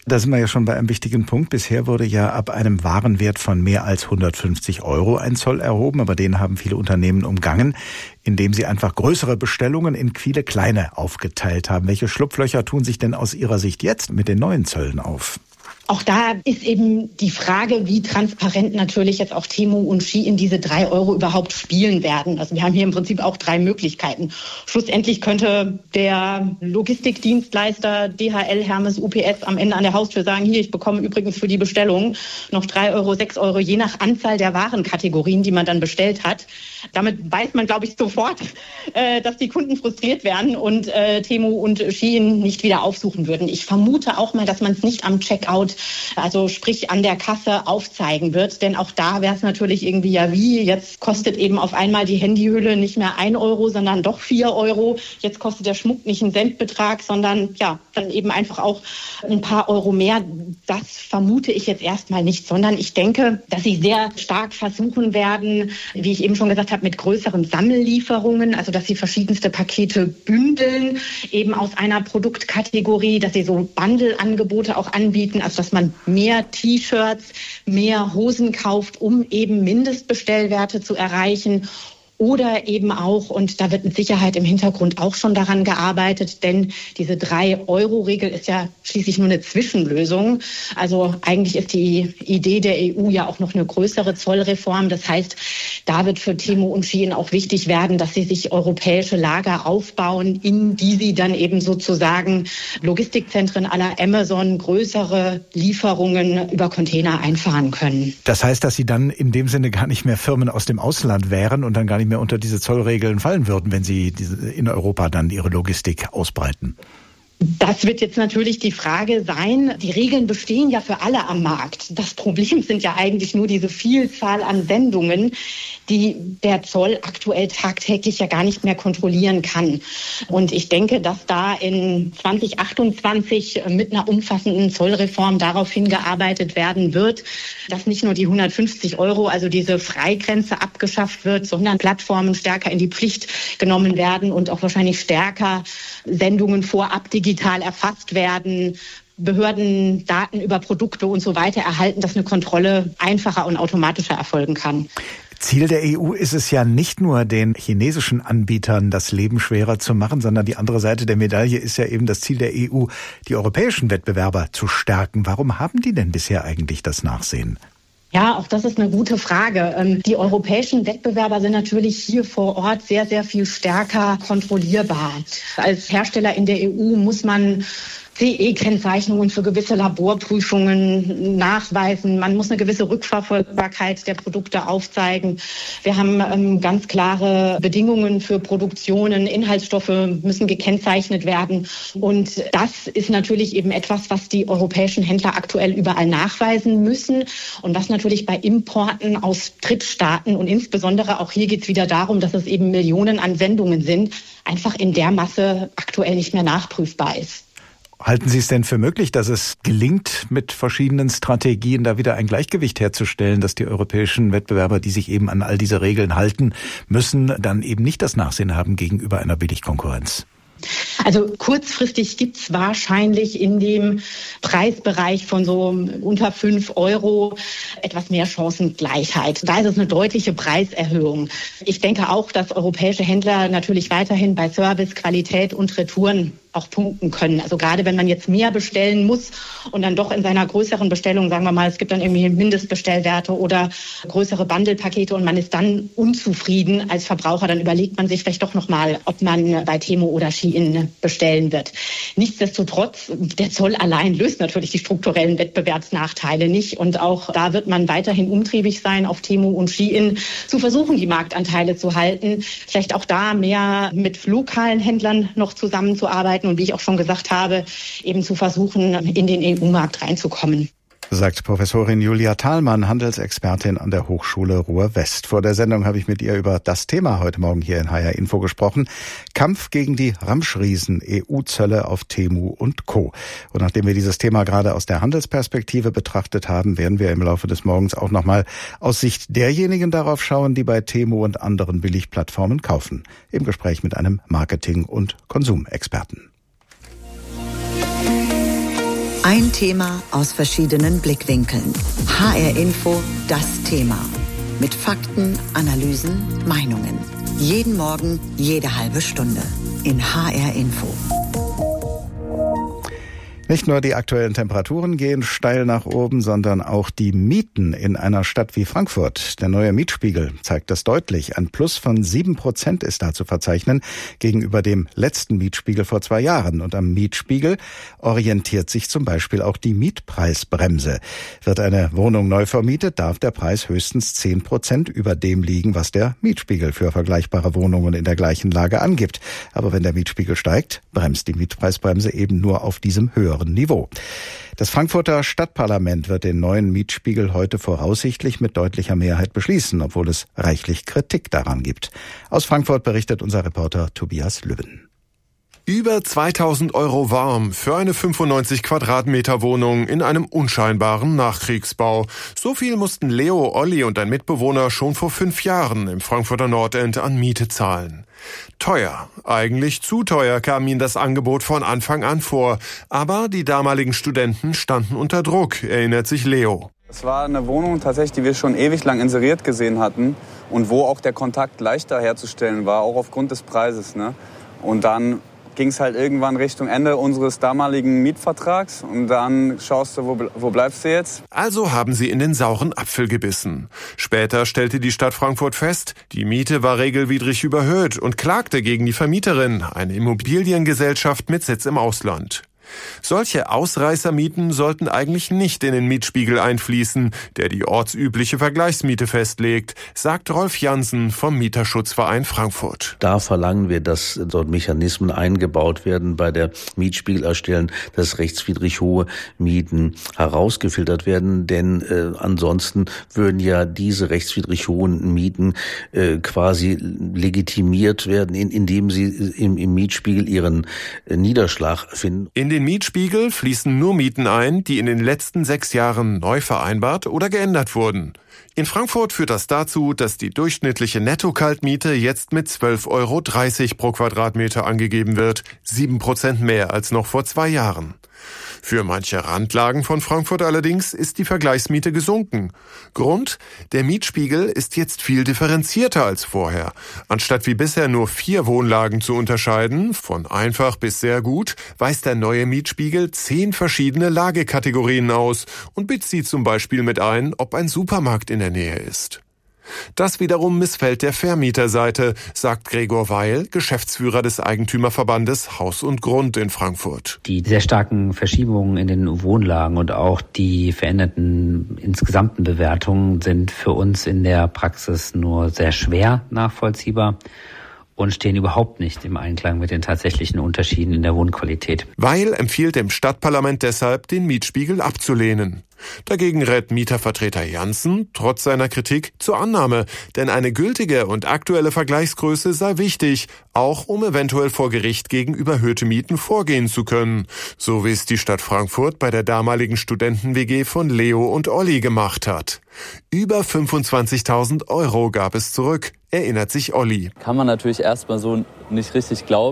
Da sind wir ja schon bei einem wichtigen Punkt. Bisher wurde ja ab einem Warenwert von mehr als hundertfünfzig Euro ein Zoll erhoben, aber den haben viele Unternehmen umgangen, indem sie einfach größere Bestellungen in viele kleine aufgeteilt haben. Welche Schlupflöcher tun sich denn aus Ihrer Sicht jetzt mit den neuen Zöllen auf? Auch da ist eben die Frage, wie transparent natürlich jetzt auch Temu und Shein diese drei Euro überhaupt spielen werden. Also wir haben hier im Prinzip auch drei Möglichkeiten. Schlussendlich könnte der Logistikdienstleister D H L, Hermes, U P S am Ende an der Haustür sagen, hier, ich bekomme übrigens für die Bestellung noch drei Euro, sechs Euro, je nach Anzahl der Warenkategorien, die man dann bestellt hat. Damit weiß man, glaube ich, sofort, äh, dass die Kunden frustriert werden und äh, Temu und Shein nicht wieder aufsuchen würden. Ich vermute auch mal, dass man es nicht am Checkout, also sprich an der Kasse, aufzeigen wird. Denn auch da wäre es natürlich irgendwie ja wie, jetzt kostet eben auf einmal die Handyhülle nicht mehr ein Euro, sondern doch vier Euro. Jetzt kostet der Schmuck nicht einen Centbetrag, sondern ja, dann eben einfach auch ein paar Euro mehr. Das vermute ich jetzt erstmal nicht, sondern ich denke, dass sie sehr stark versuchen werden, wie ich eben schon gesagt habe, mit größeren Sammellieferungen, also dass sie verschiedenste Pakete bündeln, eben aus einer Produktkategorie, dass sie so Bundle-Angebote auch anbieten, also dass man mehr T-Shirts, mehr Hosen kauft, um eben Mindestbestellwerte zu erreichen. Oder eben auch, und da wird mit Sicherheit im Hintergrund auch schon daran gearbeitet, denn diese drei Euro Regel ist ja schließlich nur eine Zwischenlösung. Also eigentlich ist die Idee der E U ja auch noch eine größere Zollreform. Das heißt, da wird für Temu und Shein auch wichtig werden, dass sie sich europäische Lager aufbauen, in die sie dann eben sozusagen Logistikzentren à la Amazon, größere Lieferungen über Container einfahren können. Das heißt, dass sie dann in dem Sinne gar nicht mehr Firmen aus dem Ausland wären und dann gar nicht mehr unter diese Zollregeln fallen würden, wenn sie in Europa dann ihre Logistik ausbreiten? Das wird jetzt natürlich die Frage sein. Die Regeln bestehen ja für alle am Markt. Das Problem sind ja eigentlich nur diese Vielzahl an Sendungen, die der Zoll aktuell tagtäglich ja gar nicht mehr kontrollieren kann. Und ich denke, dass da in zwanzig achtundzwanzig mit einer umfassenden Zollreform darauf hingearbeitet werden wird, dass nicht nur die hundertfünfzig Euro, also diese Freigrenze abgeschafft wird, sondern Plattformen stärker in die Pflicht genommen werden und auch wahrscheinlich stärker Sendungen vorab digital erfasst werden, Behörden Daten über Produkte und so weiter erhalten, dass eine Kontrolle einfacher und automatischer erfolgen kann. Ziel der E U ist es ja nicht nur, den chinesischen Anbietern das Leben schwerer zu machen, sondern die andere Seite der Medaille ist ja eben das Ziel der E U, die europäischen Wettbewerber zu stärken. Warum haben die denn bisher eigentlich das Nachsehen? Ja, auch das ist eine gute Frage. Die europäischen Wettbewerber sind natürlich hier vor Ort sehr, sehr viel stärker kontrollierbar. Als Hersteller in der E U muss man C E-Kennzeichnungen für gewisse Laborprüfungen nachweisen. Man muss eine gewisse Rückverfolgbarkeit der Produkte aufzeigen. Wir haben ähm, ganz klare Bedingungen für Produktionen. Inhaltsstoffe müssen gekennzeichnet werden. Und das ist natürlich eben etwas, was die europäischen Händler aktuell überall nachweisen müssen. Und was natürlich bei Importen aus Drittstaaten und insbesondere auch hier geht es wieder darum, dass es eben Millionen an Sendungen sind, einfach in der Masse aktuell nicht mehr nachprüfbar ist. Halten Sie es denn für möglich, dass es gelingt, mit verschiedenen Strategien da wieder ein Gleichgewicht herzustellen, dass die europäischen Wettbewerber, die sich eben an all diese Regeln halten müssen, dann eben nicht das Nachsehen haben gegenüber einer Billigkonkurrenz? Also kurzfristig gibt es wahrscheinlich in dem Preisbereich von so unter fünf Euro etwas mehr Chancengleichheit. Da ist es eine deutliche Preiserhöhung. Ich denke auch, dass europäische Händler natürlich weiterhin bei Service, Qualität und Retouren auch punkten können. Also gerade wenn man jetzt mehr bestellen muss und dann doch in seiner größeren Bestellung, sagen wir mal, es gibt dann irgendwie Mindestbestellwerte oder größere Bundlepakete und man ist dann unzufrieden als Verbraucher, dann überlegt man sich vielleicht doch nochmal, ob man bei Temu oder Shein bestellen wird. Nichtsdestotrotz, der Zoll allein löst natürlich die strukturellen Wettbewerbsnachteile nicht und auch da wird man weiterhin umtriebig sein, auf Temu und Shein zu versuchen, die Marktanteile zu halten. Vielleicht auch da mehr mit lokalen Händlern noch zusammenzuarbeiten und wie ich auch schon gesagt habe, eben zu versuchen, in den E U-Markt reinzukommen. Sagt Professorin Julia Thalmann, Handelsexpertin an der Hochschule Ruhr-West. Vor der Sendung habe ich mit ihr über das Thema heute Morgen hier in H R Info gesprochen. Kampf gegen die Ramschriesen, E U-Zölle auf Temu und Co. Und nachdem wir dieses Thema gerade aus der Handelsperspektive betrachtet haben, werden wir im Laufe des Morgens auch nochmal aus Sicht derjenigen darauf schauen, die bei Temu und anderen Billigplattformen kaufen. Im Gespräch mit einem Marketing- und Konsumexperten. Ein Thema aus verschiedenen Blickwinkeln. H R Info, das Thema. Mit Fakten, Analysen, Meinungen. Jeden Morgen, jede halbe Stunde. In H R Info. Nicht nur die aktuellen Temperaturen gehen steil nach oben, sondern auch die Mieten in einer Stadt wie Frankfurt. Der neue Mietspiegel zeigt das deutlich. Ein Plus von sieben Prozent ist da zu verzeichnen gegenüber dem letzten Mietspiegel vor zwei Jahren. Und am Mietspiegel orientiert sich zum Beispiel auch die Mietpreisbremse. Wird eine Wohnung neu vermietet, darf der Preis höchstens zehn Prozent über dem liegen, was der Mietspiegel für vergleichbare Wohnungen in der gleichen Lage angibt. Aber wenn der Mietspiegel steigt, bremst die Mietpreisbremse eben nur auf diesem höheren Niveau. Das Frankfurter Stadtparlament wird den neuen Mietspiegel heute voraussichtlich mit deutlicher Mehrheit beschließen, obwohl es reichlich Kritik daran gibt. Aus Frankfurt berichtet unser Reporter Tobias Lübben. Über zweitausend Euro warm für eine fünfundneunzig Quadratmeter Wohnung in einem unscheinbaren Nachkriegsbau. So viel mussten Leo, Olli und ein Mitbewohner schon vor fünf Jahren im Frankfurter Nordend an Miete zahlen. Teuer, eigentlich zu teuer kam ihnen das Angebot von Anfang an vor. Aber die damaligen Studenten standen unter Druck, erinnert sich Leo. Es war eine Wohnung tatsächlich, die wir schon ewig lang inseriert gesehen hatten und wo auch der Kontakt leichter herzustellen war, auch aufgrund des Preises, ne? Und dann ging es halt irgendwann Richtung Ende unseres damaligen Mietvertrags und dann schaust du, wo, wo bleibst du jetzt? Also haben sie in den sauren Apfel gebissen. Später stellte die Stadt Frankfurt fest, die Miete war regelwidrig überhöht und klagte gegen die Vermieterin, eine Immobiliengesellschaft mit Sitz im Ausland. Solche Ausreißermieten sollten eigentlich nicht in den Mietspiegel einfließen, der die ortsübliche Vergleichsmiete festlegt, sagt Rolf Jansen vom Mieterschutzverein Frankfurt. Da verlangen wir, dass dort Mechanismen eingebaut werden bei der Mietspiegelerstellung, dass rechtswidrig hohe Mieten herausgefiltert werden, denn äh, ansonsten würden ja diese rechtswidrig hohen Mieten äh, quasi legitimiert werden, in, indem sie im, im Mietspiegel ihren äh, Niederschlag finden. In den Mietspiegel fließen nur Mieten ein, die in den letzten sechs Jahren neu vereinbart oder geändert wurden. In Frankfurt führt das dazu, dass die durchschnittliche Netto-Kaltmiete jetzt mit zwölf Euro dreißig pro Quadratmeter angegeben wird, sieben Prozent mehr als noch vor zwei Jahren. Für manche Randlagen von Frankfurt allerdings ist die Vergleichsmiete gesunken. Grund? Der Mietspiegel ist jetzt viel differenzierter als vorher. Anstatt wie bisher nur vier Wohnlagen zu unterscheiden, von einfach bis sehr gut, weist der neue Mietspiegel zehn verschiedene Lagekategorien aus und bezieht zum Beispiel mit ein, ob ein Supermarkt in der Nähe ist. Das wiederum missfällt der Vermieterseite, sagt Gregor Weil, Geschäftsführer des Eigentümerverbandes Haus und Grund in Frankfurt. Die sehr starken Verschiebungen in den Wohnlagen und auch die veränderten insgesamten Bewertungen sind für uns in der Praxis nur sehr schwer nachvollziehbar und stehen überhaupt nicht im Einklang mit den tatsächlichen Unterschieden in der Wohnqualität. Weil empfiehlt dem Stadtparlament deshalb, den Mietspiegel abzulehnen. Dagegen rät Mietervertreter Jansen, trotz seiner Kritik, zur Annahme, denn eine gültige und aktuelle Vergleichsgröße sei wichtig, auch um eventuell vor Gericht gegen überhöhte Mieten vorgehen zu können, so wie es die Stadt Frankfurt bei der damaligen Studenten-W G von Leo und Olli gemacht hat. Über fünfundzwanzigtausend Euro gab es zurück, erinnert sich Olli. Kann man natürlich erstmal so nicht richtig glauben.